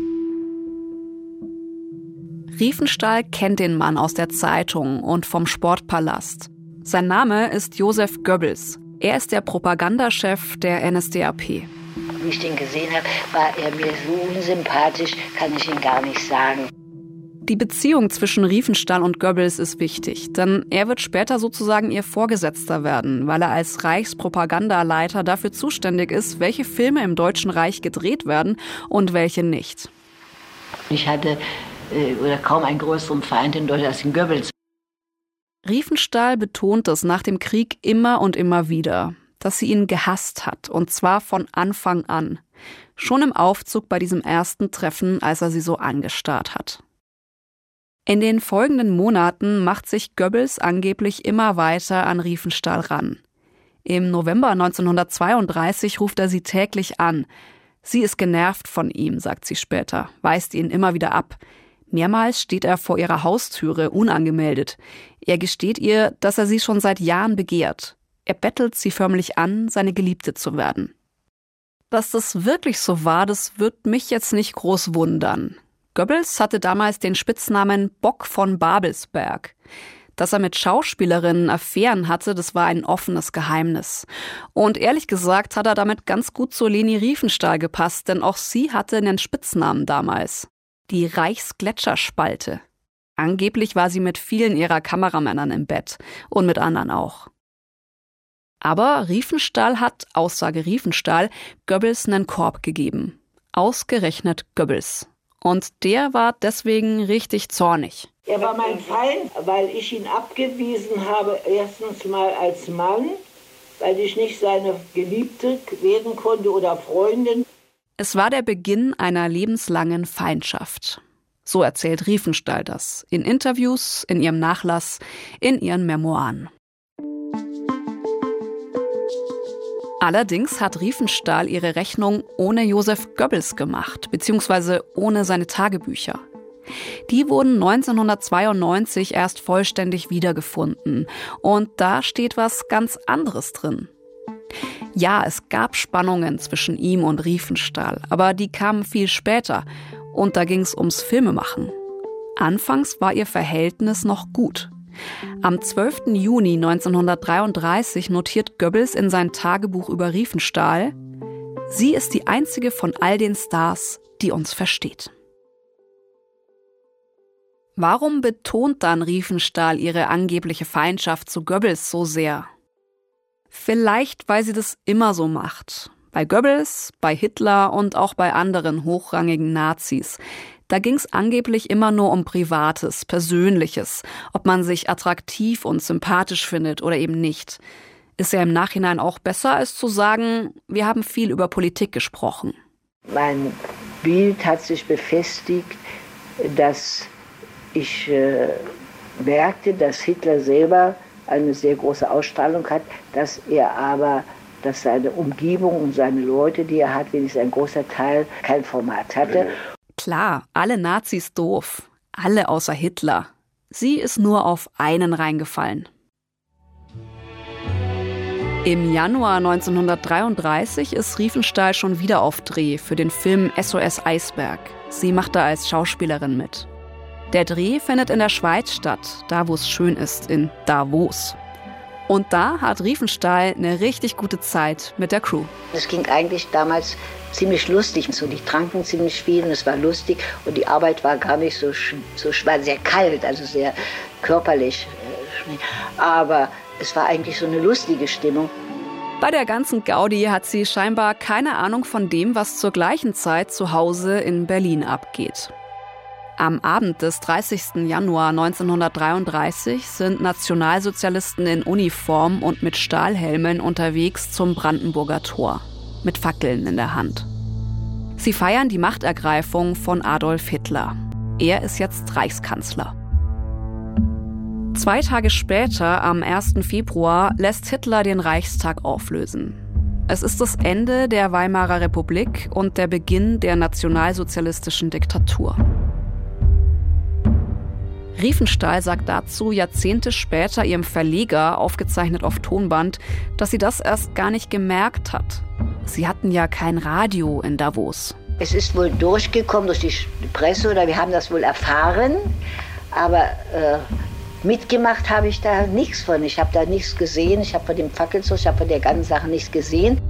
Riefenstahl kennt den Mann aus der Zeitung und vom Sportpalast. Sein Name ist Josef Goebbels. Er ist der Propagandachef der NSDAP. Wie ich den gesehen habe, war er mir so unsympathisch, kann ich Ihnen gar nicht sagen. Die Beziehung zwischen Riefenstahl und Goebbels ist wichtig, denn er wird später sozusagen ihr Vorgesetzter werden, weil er als Reichspropagandaleiter dafür zuständig ist, welche Filme im Deutschen Reich gedreht werden und welche nicht. Ich hatte kaum einen größeren Feind in Deutschland als den Goebbels. Riefenstahl betont es nach dem Krieg immer und immer wieder, dass sie ihn gehasst hat, und zwar von Anfang an. Schon im Aufzug bei diesem ersten Treffen, als er sie so angestarrt hat. In den folgenden Monaten macht sich Goebbels angeblich immer weiter an Riefenstahl ran. Im November 1932 ruft er sie täglich an. Sie ist genervt von ihm, sagt sie später, weist ihn immer wieder ab. Mehrmals steht er vor ihrer Haustüre, unangemeldet. Er gesteht ihr, dass er sie schon seit Jahren begehrt. Er bettelt sie förmlich an, seine Geliebte zu werden. Dass das wirklich so war, das wird mich jetzt nicht groß wundern. Goebbels hatte damals den Spitznamen Bock von Babelsberg. Dass er mit Schauspielerinnen Affären hatte, das war ein offenes Geheimnis. Und ehrlich gesagt hat er damit ganz gut zu Leni Riefenstahl gepasst, denn auch sie hatte einen Spitznamen damals. Die Reichsgletscherspalte. Angeblich war sie mit vielen ihrer Kameramännern im Bett und mit anderen auch. Aber Riefenstahl hat, Aussage Riefenstahl, Goebbels einen Korb gegeben. Ausgerechnet Goebbels. Und der war deswegen richtig zornig. Er war mein Feind, weil ich ihn abgewiesen habe, erstens mal als Mann, weil ich nicht seine Geliebte werden konnte oder Freundin. Es war der Beginn einer lebenslangen Feindschaft. So erzählt Riefenstahl das in Interviews, in ihrem Nachlass, in ihren Memoiren. Allerdings hat Riefenstahl ihre Rechnung ohne Josef Goebbels gemacht, beziehungsweise ohne seine Tagebücher. Die wurden 1992 erst vollständig wiedergefunden. Und da steht was ganz anderes drin. Ja, es gab Spannungen zwischen ihm und Riefenstahl, aber die kamen viel später. Und da ging es ums Filmemachen. Anfangs war ihr Verhältnis noch gut. Am 12. Juni 1933 notiert Goebbels in sein Tagebuch über Riefenstahl: Sie ist die einzige von all den Stars, die uns versteht. Warum betont dann Riefenstahl ihre angebliche Feindschaft zu Goebbels so sehr? Vielleicht, weil sie das immer so macht. Bei Goebbels, bei Hitler und auch bei anderen hochrangigen Nazis. Da ging es angeblich immer nur um Privates, Persönliches, ob man sich attraktiv und sympathisch findet oder eben nicht. Ist ja im Nachhinein auch besser, als zu sagen, wir haben viel über Politik gesprochen. Mein Bild hat sich befestigt, dass ich merkte, dass Hitler selber eine sehr große Ausstrahlung hat, dass seine Umgebung und seine Leute, die er hat, wenigstens ein großer Teil, kein Format hatte. Klar, alle Nazis doof. Alle außer Hitler. Sie ist nur auf einen reingefallen. Im Januar 1933 ist Riefenstahl schon wieder auf Dreh für den Film SOS Eisberg. Sie macht da als Schauspielerin mit. Der Dreh findet in der Schweiz statt, da wo es schön ist, in Davos. Und da hat Riefenstahl eine richtig gute Zeit mit der Crew. Es ging eigentlich damals ziemlich lustig. So, die tranken ziemlich viel und es war lustig. Und die Arbeit war gar nicht so schwer, sehr kalt, also sehr körperlich. Aber Es war eigentlich so eine lustige Stimmung. Bei der ganzen Gaudi hat sie scheinbar keine Ahnung von dem, was zur gleichen Zeit zu Hause in Berlin abgeht. Am Abend des 30. Januar 1933 sind Nationalsozialisten in Uniform und mit Stahlhelmen unterwegs zum Brandenburger Tor, mit Fackeln in der Hand. Sie feiern die Machtergreifung von Adolf Hitler. Er ist jetzt Reichskanzler. 2 Tage später, am 1. Februar, lässt Hitler den Reichstag auflösen. Es ist das Ende der Weimarer Republik und der Beginn der nationalsozialistischen Diktatur. Riefenstahl sagt dazu Jahrzehnte später ihrem Verleger, aufgezeichnet auf Tonband, dass sie das erst gar nicht gemerkt hat. Sie hatten ja kein Radio in Davos. Es ist wohl durchgekommen durch die Presse oder wir haben das wohl erfahren, aber mitgemacht habe ich da nichts von. Ich habe da nichts gesehen, ich habe von dem Fackelzug, ich habe von der ganzen Sache nichts gesehen.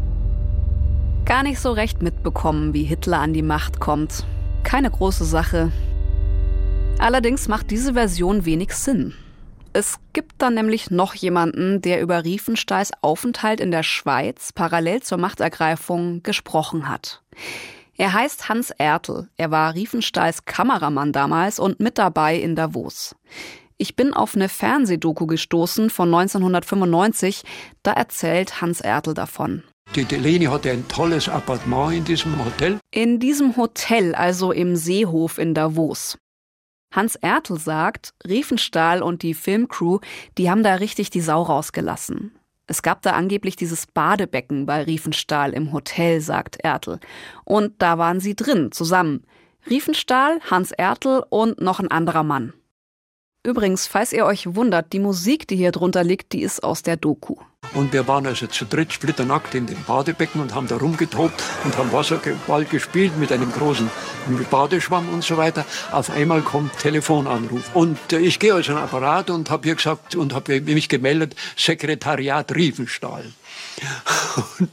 Gar nicht so recht mitbekommen, wie Hitler an die Macht kommt. Keine große Sache. Allerdings macht diese Version wenig Sinn. Es gibt dann nämlich noch jemanden, der über Riefenstahls Aufenthalt in der Schweiz parallel zur Machtergreifung gesprochen hat. Er heißt Hans Ertl. Er war Riefenstahls Kameramann damals und mit dabei in Davos. Ich bin auf eine Fernsehdoku gestoßen von 1995, da erzählt Hans Ertl davon. Die Leni hatte ein tolles Appartement in diesem Hotel. In diesem Hotel, also im Seehof in Davos. Hans Ertl sagt, Riefenstahl und die Filmcrew, die haben da richtig die Sau rausgelassen. Es gab da angeblich dieses Badebecken bei Riefenstahl im Hotel, sagt Ertl. Und da waren sie drin, zusammen. Riefenstahl, Hans Ertl und noch ein anderer Mann. Übrigens, falls ihr euch wundert, die Musik, die hier drunter liegt, die ist aus der Doku. Und wir waren also zu dritt splitternackt in dem Badebecken und haben da rumgetobt und haben Wasserball gespielt mit einem großen Badeschwamm und so weiter. Auf einmal kommt Telefonanruf. Und ich gehe also an den Apparat und habe hier gesagt und habe mich gemeldet, Sekretariat Riefenstahl. Und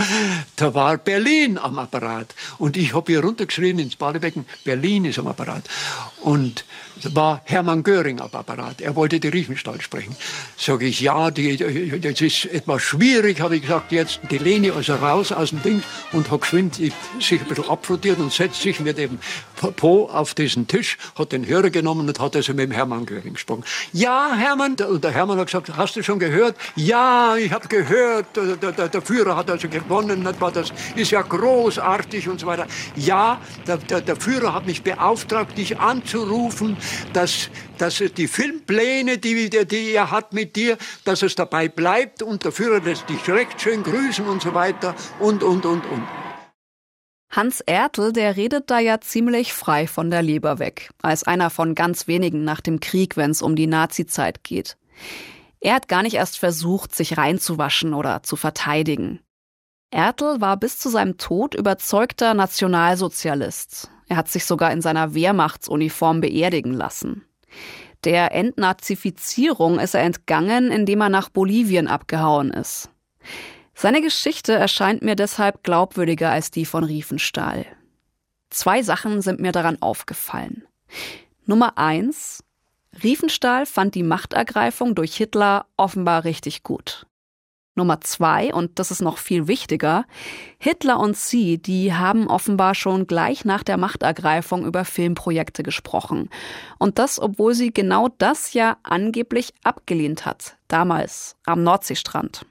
da war Berlin am Apparat. Und ich habe hier runtergeschrien ins Badebecken, Berlin ist am Apparat. Und da war Hermann Göring am Apparat. Er wollte die Riefenstahl sprechen. Sage ich, ja, das ist etwas schwierig, habe ich gesagt, jetzt die Leni also raus aus dem Ding und hat geschwind sich ein bisschen abfrotiert und setzt sich mit dem Po auf diesen Tisch, hat den Hörer genommen und hat also mit dem Hermann Göring gesprochen. Ja, Hermann, und der Hermann hat gesagt, hast du schon gehört? Ja, ich habe gehört, der Führer hat also gewonnen, das ist ja großartig und so weiter. Ja, der Führer hat mich beauftragt, dich anzurufen, dass die Filmpläne, die er hat mit dir, dass es dabei bleibt und der Führer lässt dich recht schön grüßen und so weiter und. Hans Ertl, der redet da ja ziemlich frei von der Leber weg, als einer von ganz wenigen nach dem Krieg, wenn es um die Nazizeit geht. Er hat gar nicht erst versucht, sich reinzuwaschen oder zu verteidigen. Ertl war bis zu seinem Tod überzeugter Nationalsozialist. Er hat sich sogar in seiner Wehrmachtsuniform beerdigen lassen. Der Entnazifizierung ist er entgangen, indem er nach Bolivien abgehauen ist. Seine Geschichte erscheint mir deshalb glaubwürdiger als die von Riefenstahl. 2 Sachen sind mir daran aufgefallen. Nummer 1: Riefenstahl fand die Machtergreifung durch Hitler offenbar richtig gut. Nummer 2, und das ist noch viel wichtiger, Hitler und sie, die haben offenbar schon gleich nach der Machtergreifung über Filmprojekte gesprochen. Und das, obwohl sie genau das ja angeblich abgelehnt hat, damals am Nordseestrand.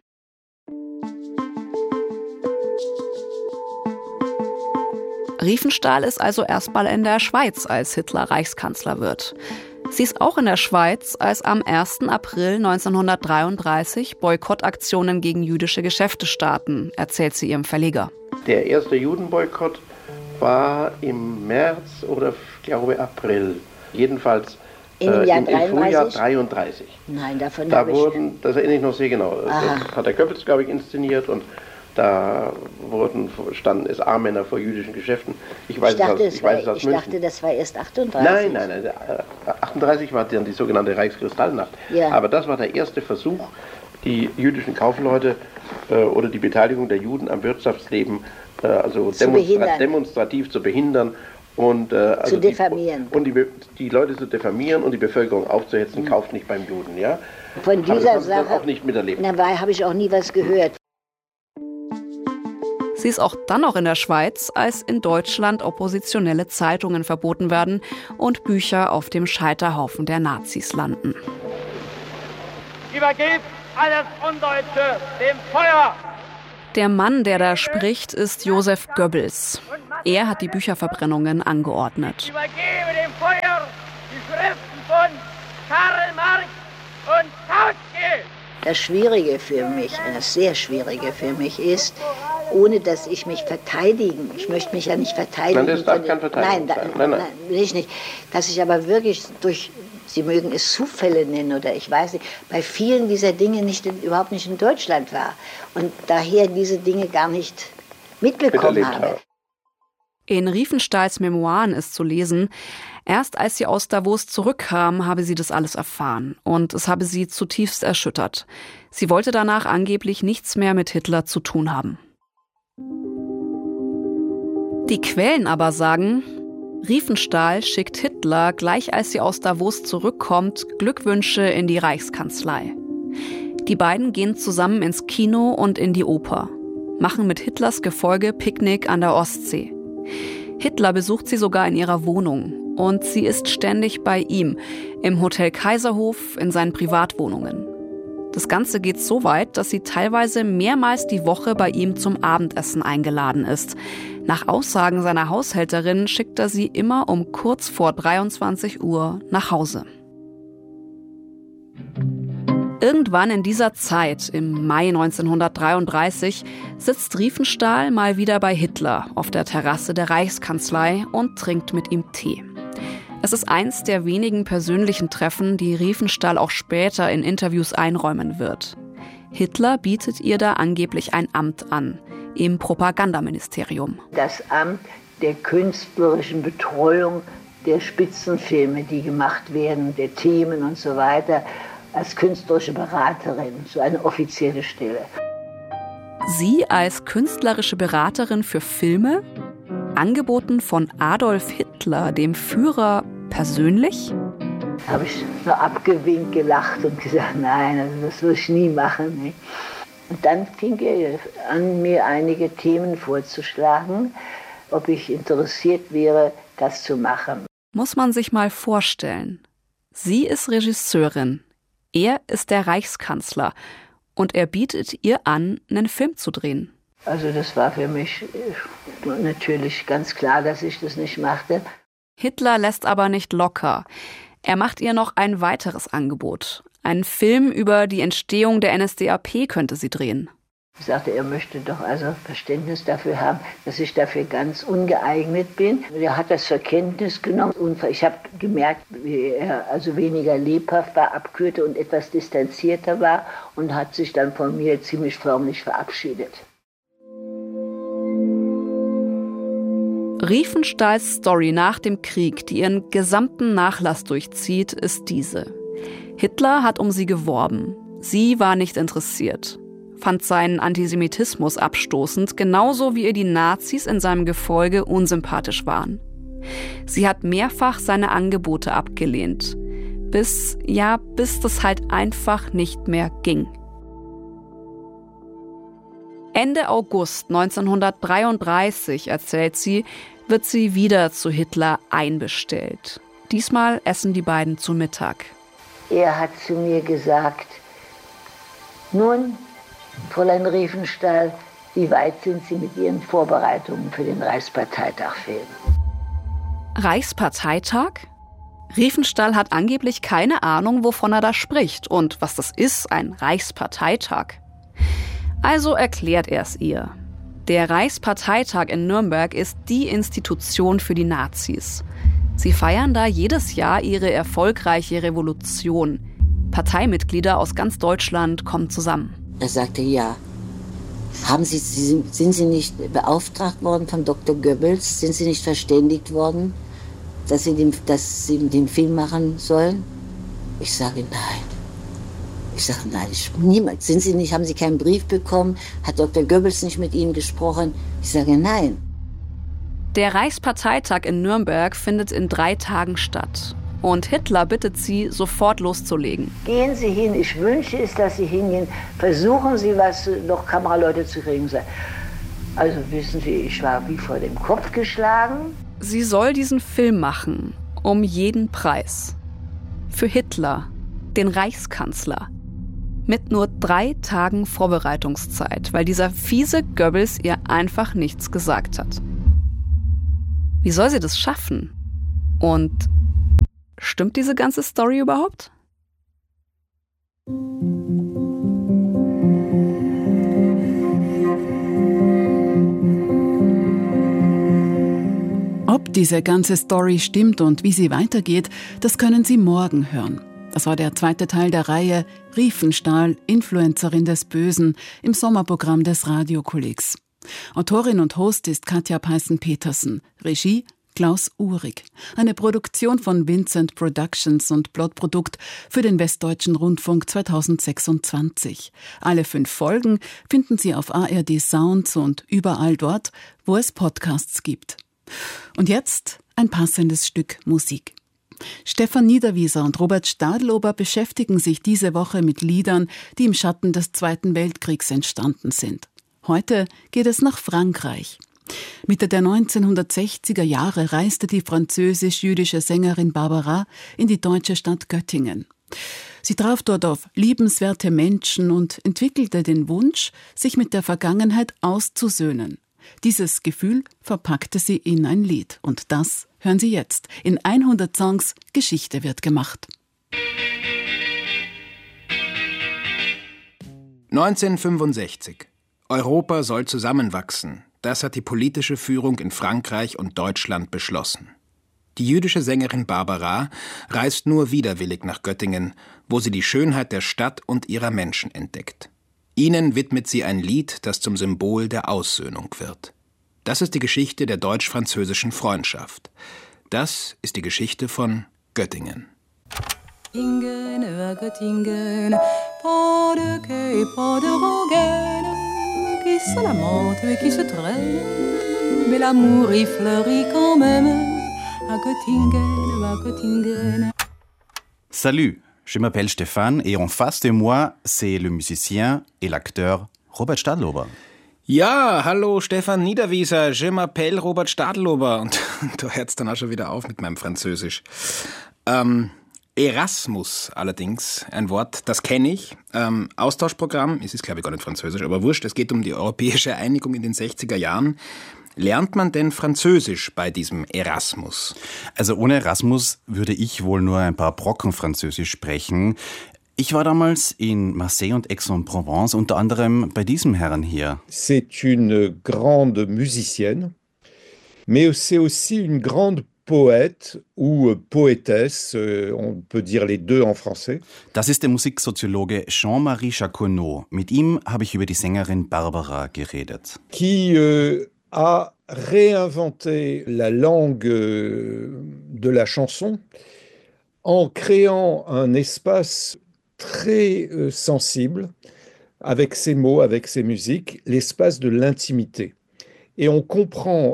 Riefenstahl ist also erstmal in der Schweiz, als Hitler Reichskanzler wird. Sie ist auch in der Schweiz, als am 1. April 1933 Boykottaktionen gegen jüdische Geschäfte starten, erzählt sie ihrem Verleger. Der erste Judenboykott war im März oder, glaube April. Jedenfalls im Frühjahr 33. Nein, davon da wurden, das erinnere ich noch sehr genau. Aha. Das hat der Goebbels, glaube ich, inszeniert und da standen es A-Männer vor jüdischen Geschäften. Ich dachte, das war erst 38. Nein. 38 war dann die sogenannte Reichskristallnacht. Ja. Aber das war der erste Versuch, die jüdischen Kaufleute oder die Beteiligung der Juden am Wirtschaftsleben demonstrativ zu behindern. Und, zu diffamieren. Die Leute zu diffamieren und die Bevölkerung aufzuhetzen, kauft nicht beim Juden. Ja? Von dieser Sache auch nicht miterlebt. Dabei habe ich auch nie was gehört. Sie ist auch dann noch in der Schweiz, als in Deutschland oppositionelle Zeitungen verboten werden und Bücher auf dem Scheiterhaufen der Nazis landen. Übergebt alles Undeutsche dem Feuer! Der Mann, der da spricht, ist Josef Goebbels. Er hat die Bücherverbrennungen angeordnet. Ich übergebe dem Feuer die Schriften von Karl Marx und Kautsky! Das Schwierige für mich, das sehr Schwierige für mich ist, ohne dass ich mich verteidigen, ich möchte mich ja nicht verteidigen. Nein, das darf kein Verteidigung sein. Nein, will ich nicht. Dass ich aber wirklich durch, Sie mögen es Zufälle nennen oder ich weiß nicht, bei vielen dieser Dinge überhaupt nicht in Deutschland war und daher diese Dinge gar nicht mitbekommen habe. In Riefenstahls Memoiren ist zu lesen, erst als sie aus Davos zurückkam, habe sie das alles erfahren und es habe sie zutiefst erschüttert. Sie wollte danach angeblich nichts mehr mit Hitler zu tun haben. Die Quellen aber sagen, Riefenstahl schickt Hitler, gleich als sie aus Davos zurückkommt, Glückwünsche in die Reichskanzlei. Die beiden gehen zusammen ins Kino und in die Oper, machen mit Hitlers Gefolge Picknick an der Ostsee. Hitler besucht sie sogar in ihrer Wohnung und sie ist ständig bei ihm, im Hotel Kaiserhof, in seinen Privatwohnungen. Das Ganze geht so weit, dass sie teilweise mehrmals die Woche bei ihm zum Abendessen eingeladen ist. Nach Aussagen seiner Haushälterin schickt er sie immer um kurz vor 23 Uhr nach Hause. Irgendwann in dieser Zeit, im Mai 1933, sitzt Riefenstahl mal wieder bei Hitler auf der Terrasse der Reichskanzlei und trinkt mit ihm Tee. Es ist eins der wenigen persönlichen Treffen, die Riefenstahl auch später in Interviews einräumen wird. Hitler bietet ihr da angeblich ein Amt an, im Propagandaministerium. Das Amt der künstlerischen Betreuung der Spitzenfilme, die gemacht werden, der Themen und so weiter, als künstlerische Beraterin, so eine offizielle Stelle. Sie als künstlerische Beraterin für Filme, angeboten von Adolf Hitler, dem Führer, persönlich? Habe ich nur abgewinkt, gelacht und gesagt, nein, das will ich nie machen. Ne? Und dann fing er an, mir einige Themen vorzuschlagen, ob ich interessiert wäre, das zu machen. Muss man sich mal vorstellen. Sie ist Regisseurin, er ist der Reichskanzler und er bietet ihr an, einen Film zu drehen. Also das war für mich natürlich ganz klar, dass ich das nicht machte. Hitler lässt aber nicht locker. Er macht ihr noch ein weiteres Angebot. Einen Film über die Entstehung der NSDAP könnte sie drehen. Ich sagte, er möchte doch also Verständnis dafür haben, dass ich dafür ganz ungeeignet bin. Er hat das zur Kenntnis genommen und ich habe gemerkt, wie er also weniger lebhaft war, abkühlte und etwas distanzierter war und hat sich dann von mir ziemlich förmlich verabschiedet. Riefenstahls Story nach dem Krieg, die ihren gesamten Nachlass durchzieht, ist diese. Hitler hat um sie geworben. Sie war nicht interessiert, fand seinen Antisemitismus abstoßend, genauso wie ihr die Nazis in seinem Gefolge unsympathisch waren. Sie hat mehrfach seine Angebote abgelehnt, bis das halt einfach nicht mehr ging. Ende August 1933, erzählt sie, wird sie wieder zu Hitler einbestellt. Diesmal essen die beiden zu Mittag. Er hat zu mir gesagt, nun, Fräulein Riefenstahl, wie weit sind Sie mit Ihren Vorbereitungen für den Reichsparteitag-Film? Reichsparteitag? Riefenstahl hat angeblich keine Ahnung, wovon er da spricht und was das ist, ein Reichsparteitag. Also erklärt er es ihr. Der Reichsparteitag in Nürnberg ist die Institution für die Nazis. Sie feiern da jedes Jahr ihre erfolgreiche Revolution. Parteimitglieder aus ganz Deutschland kommen zusammen. Er sagte, ja. Sind Sie nicht beauftragt worden von Dr. Goebbels? Sind Sie nicht verständigt worden, dass Sie den Film machen sollen? Ich sage, nein. Niemand. Haben Sie keinen Brief bekommen? Hat Dr. Goebbels nicht mit Ihnen gesprochen? Ich sage, nein. Der Reichsparteitag in Nürnberg findet in 3 Tagen statt. Und Hitler bittet sie, sofort loszulegen. Gehen Sie hin, ich wünsche es, dass Sie hingehen. Versuchen Sie, noch Kameraleute zu kriegen. Also wissen Sie, ich war wie vor dem Kopf geschlagen. Sie soll diesen Film machen, um jeden Preis. Für Hitler, den Reichskanzler. Mit nur 3 Tagen Vorbereitungszeit, weil dieser fiese Goebbels ihr einfach nichts gesagt hat. Wie soll sie das schaffen? Und stimmt diese ganze Story überhaupt? Ob diese ganze Story stimmt und wie sie weitergeht, das können Sie morgen hören. Das war der 2. Teil der Reihe Riefenstahl, Influencerin des Bösen im Sommerprogramm des Radiokollegs. Autorin und Host ist Katja Peißen-Petersen. Regie Klaus Uhrig. Eine Produktion von Vincent Productions und Plotprodukt für den Westdeutschen Rundfunk 2026. Alle 5 Folgen finden Sie auf ARD Sounds und überall dort, wo es Podcasts gibt. Und jetzt ein passendes Stück Musik. Stefan Niederwieser und Robert Stadlober beschäftigen sich diese Woche mit Liedern, die im Schatten des Zweiten Weltkriegs entstanden sind. Heute geht es nach Frankreich. Mitte der 1960er Jahre reiste die französisch-jüdische Sängerin Barbara in die deutsche Stadt Göttingen. Sie traf dort auf liebenswerte Menschen und entwickelte den Wunsch, sich mit der Vergangenheit auszusöhnen. Dieses Gefühl verpackte sie in ein Lied. Und das hören Sie jetzt. In 100 Songs Geschichte wird gemacht. 1965. Europa soll zusammenwachsen. Das hat die politische Führung in Frankreich und Deutschland beschlossen. Die jüdische Sängerin Barbara reist nur widerwillig nach Göttingen, wo sie die Schönheit der Stadt und ihrer Menschen entdeckt. Ihnen widmet sie ein Lied, das zum Symbol der Aussöhnung wird. Das ist die Geschichte der deutsch-französischen Freundschaft. Das ist die Geschichte von Göttingen. Göttingen, Göttingen, pas de quai, pas de rengaine, qui se lamente et qui se traîne, mais l'amour y fleurit quand même, à Göttingen. Salut, je m'appelle Stéphane et en face de moi, c'est le musicien et l'acteur Robert Stadlober. Ja, hallo Stefan Niederwieser, je m'appelle Robert Stadlober. Und du hörst dann auch schon wieder auf mit meinem Französisch. Erasmus allerdings, ein Wort, das kenne ich. Austauschprogramm, es ist glaube ich gar nicht französisch, aber wurscht, es geht um die europäische Einigung in den 60er Jahren. Lernt man denn Französisch bei diesem Erasmus? Also ohne Erasmus würde ich wohl nur ein paar Brocken Französisch sprechen. Ich war damals in Marseille und Aix-en-Provence, unter anderem bei diesem Herrn hier. C'est une grande musicienne, mais c'est aussi une grande poète ou poétesse, on peut dire les deux en français. Das ist der Musiksoziologe Jean-Marie Chaconneau. Mit ihm habe ich über die Sängerin Barbara geredet. Qui a réinventé la langue de la chanson en créant un espace très sensible avec ses mots, avec ses musiques, l'espace de l'intimité. Et on comprend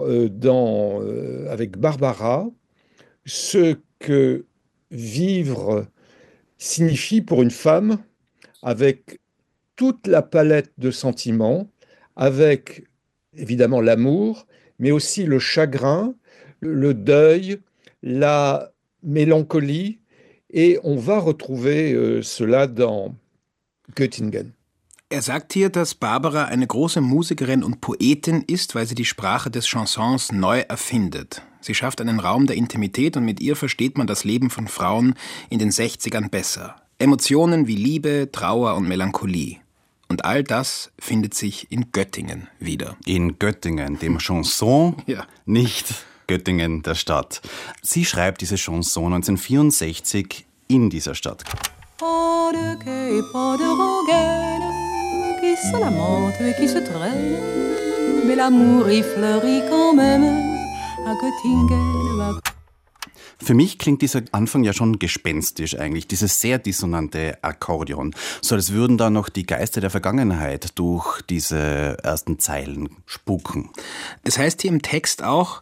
avec Barbara ce que vivre signifie pour une femme avec toute la palette de sentiments, avec évidemment l'amour, mais aussi le chagrin, le deuil, la mélancolie. Et on va retrouver cela dans Göttingen. Er sagt hier, dass Barbara eine große Musikerin und Poetin ist, weil sie die Sprache des Chansons neu erfindet. Sie schafft einen Raum der Intimität und mit ihr versteht man das Leben von Frauen in den 60ern besser. Emotionen wie Liebe, Trauer und Melancholie. Und all das findet sich in Göttingen wieder. In Göttingen, dem Chanson, ja. Nicht Göttingen, der Stadt. Sie schreibt diese Chanson 1964 in dieser Stadt. Pas de quai, pas de rengaine, qui se lamente et qui se traîne, mais l'amour y fleurit quand même, à Göttingen. Für mich klingt dieser Anfang ja schon gespenstisch eigentlich, dieses sehr dissonante Akkordeon. So als würden da noch die Geister der Vergangenheit durch diese ersten Zeilen spuken. Es heißt hier im Text auch,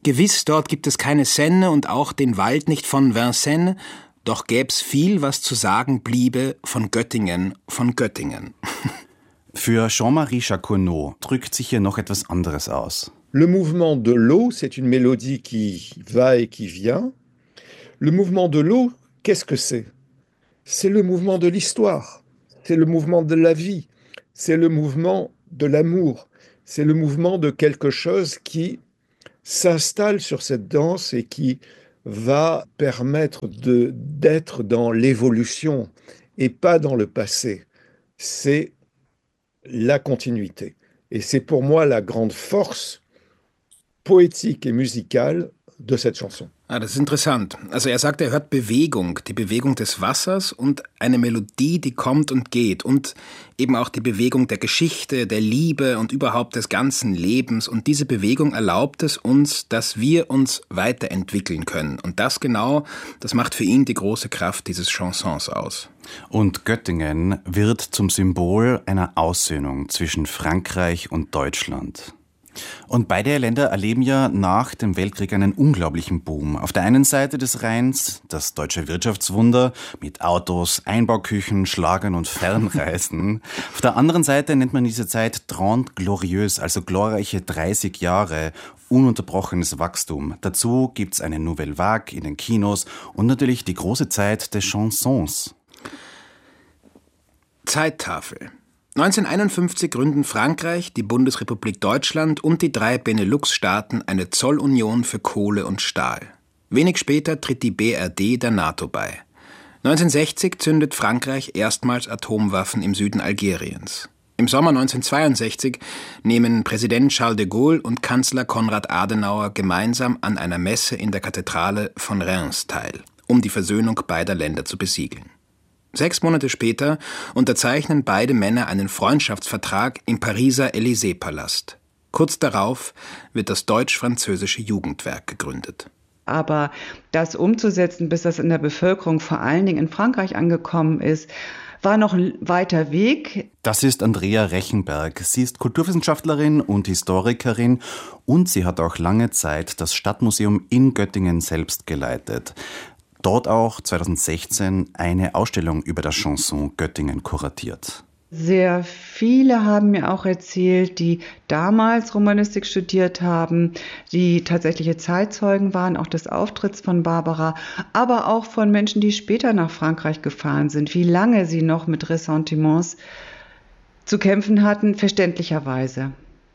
Gewiss, dort gibt es keine Seine und auch den Wald nicht von Vincennes, doch gäb's viel, was zu sagen bliebe von Göttingen, von Göttingen. Für Jean-Marie Jacquenot drückt sich hier noch etwas anderes aus. Le mouvement de l'eau, c'est une mélodie qui va et qui vient. Le mouvement de l'eau, qu'est-ce que c'est? C'est le mouvement de l'histoire, c'est le mouvement de la vie, c'est le mouvement de l'amour, c'est le mouvement de quelque chose qui s'installe sur cette danse et qui va permettre d'être dans l'évolution et pas dans le passé. C'est la continuité. Et c'est pour moi la grande force poétique et musicale de cette chanson. Das ist interessant. Also er sagt, er hört Bewegung, die Bewegung des Wassers und eine Melodie, die kommt und geht und eben auch die Bewegung der Geschichte, der Liebe und überhaupt des ganzen Lebens. Und diese Bewegung erlaubt es uns, dass wir uns weiterentwickeln können. Und das macht für ihn die große Kraft dieses Chansons aus. Und Göttingen wird zum Symbol einer Aussöhnung zwischen Frankreich und Deutschland. Und beide Länder erleben ja nach dem Weltkrieg einen unglaublichen Boom. Auf der einen Seite des Rheins das deutsche Wirtschaftswunder mit Autos, Einbauküchen, Schlagern und Fernreisen. Auf der anderen Seite nennt man diese Zeit Trente Glorieuse, also glorreiche 30 Jahre, ununterbrochenes Wachstum. Dazu gibt's eine Nouvelle Vague in den Kinos und natürlich die große Zeit des Chansons. Zeittafel. 1951 gründen Frankreich, die Bundesrepublik Deutschland und die 3 Benelux-Staaten eine Zollunion für Kohle und Stahl. Wenig später tritt die BRD der NATO bei. 1960 zündet Frankreich erstmals Atomwaffen im Süden Algeriens. Im Sommer 1962 nehmen Präsident Charles de Gaulle und Kanzler Konrad Adenauer gemeinsam an einer Messe in der Kathedrale von Reims teil, um die Versöhnung beider Länder zu besiegeln. 6 Monate später unterzeichnen beide Männer einen Freundschaftsvertrag im Pariser Élysée-Palast. Kurz darauf wird das deutsch-französische Jugendwerk gegründet. Aber das umzusetzen, bis das in der Bevölkerung vor allen Dingen in Frankreich angekommen ist, war noch ein weiter Weg. Das ist Andrea Rechenberg. Sie ist Kulturwissenschaftlerin und Historikerin und sie hat auch lange Zeit das Stadtmuseum in Göttingen selbst geleitet. Dort auch 2016 eine Ausstellung über das Chanson Göttingen kuratiert. Sehr viele haben mir auch erzählt, die damals Romanistik studiert haben, die tatsächliche Zeitzeugen waren, auch des Auftritts von Barbara, aber auch von Menschen, die später nach Frankreich gefahren sind, wie lange sie noch mit Ressentiments zu kämpfen hatten, verständlicherweise.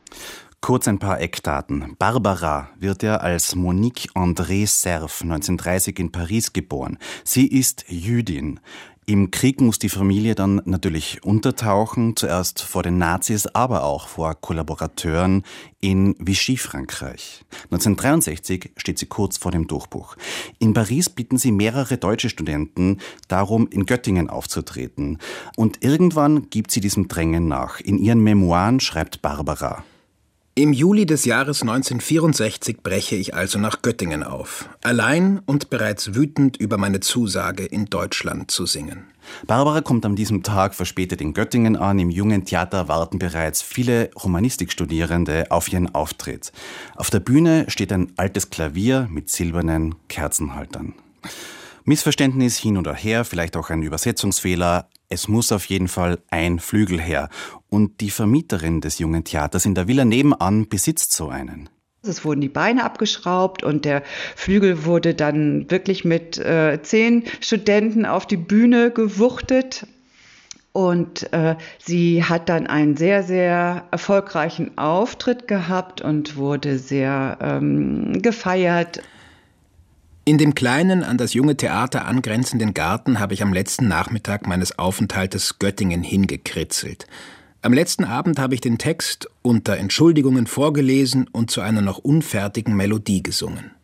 Kurz ein paar Eckdaten. Barbara wird ja als Monique André Cerf 1930 in Paris geboren. Sie ist Jüdin. Im Krieg muss die Familie dann natürlich untertauchen, zuerst vor den Nazis, aber auch vor Kollaborateuren in Vichy, Frankreich. 1963 steht sie kurz vor dem Durchbruch. In Paris bitten sie mehrere deutsche Studenten darum, in Göttingen aufzutreten. Und irgendwann gibt sie diesem Drängen nach. In ihren Memoiren schreibt Barbara: Im Juli des Jahres 1964 breche ich also nach Göttingen auf, allein und bereits wütend über meine Zusage, in Deutschland zu singen. Barbara kommt an diesem Tag verspätet in Göttingen an. Im Jungen Theater warten bereits viele Romanistikstudierende auf ihren Auftritt. Auf der Bühne steht ein altes Klavier mit silbernen Kerzenhaltern. Missverständnis hin oder her, vielleicht auch ein Übersetzungsfehler. Es muss auf jeden Fall ein Flügel her. Und die Vermieterin des Jungen Theaters in der Villa nebenan besitzt so einen. Es wurden die Beine abgeschraubt und der Flügel wurde dann wirklich mit 10 Studenten auf die Bühne gewuchtet. Und sie hat dann einen sehr, sehr erfolgreichen Auftritt gehabt und wurde sehr gefeiert. In dem kleinen, an das Junge Theater angrenzenden Garten habe ich am letzten Nachmittag meines Aufenthaltes Göttingen hingekritzelt. Am letzten Abend habe ich den Text unter Entschuldigungen vorgelesen und zu einer noch unfertigen Melodie gesungen.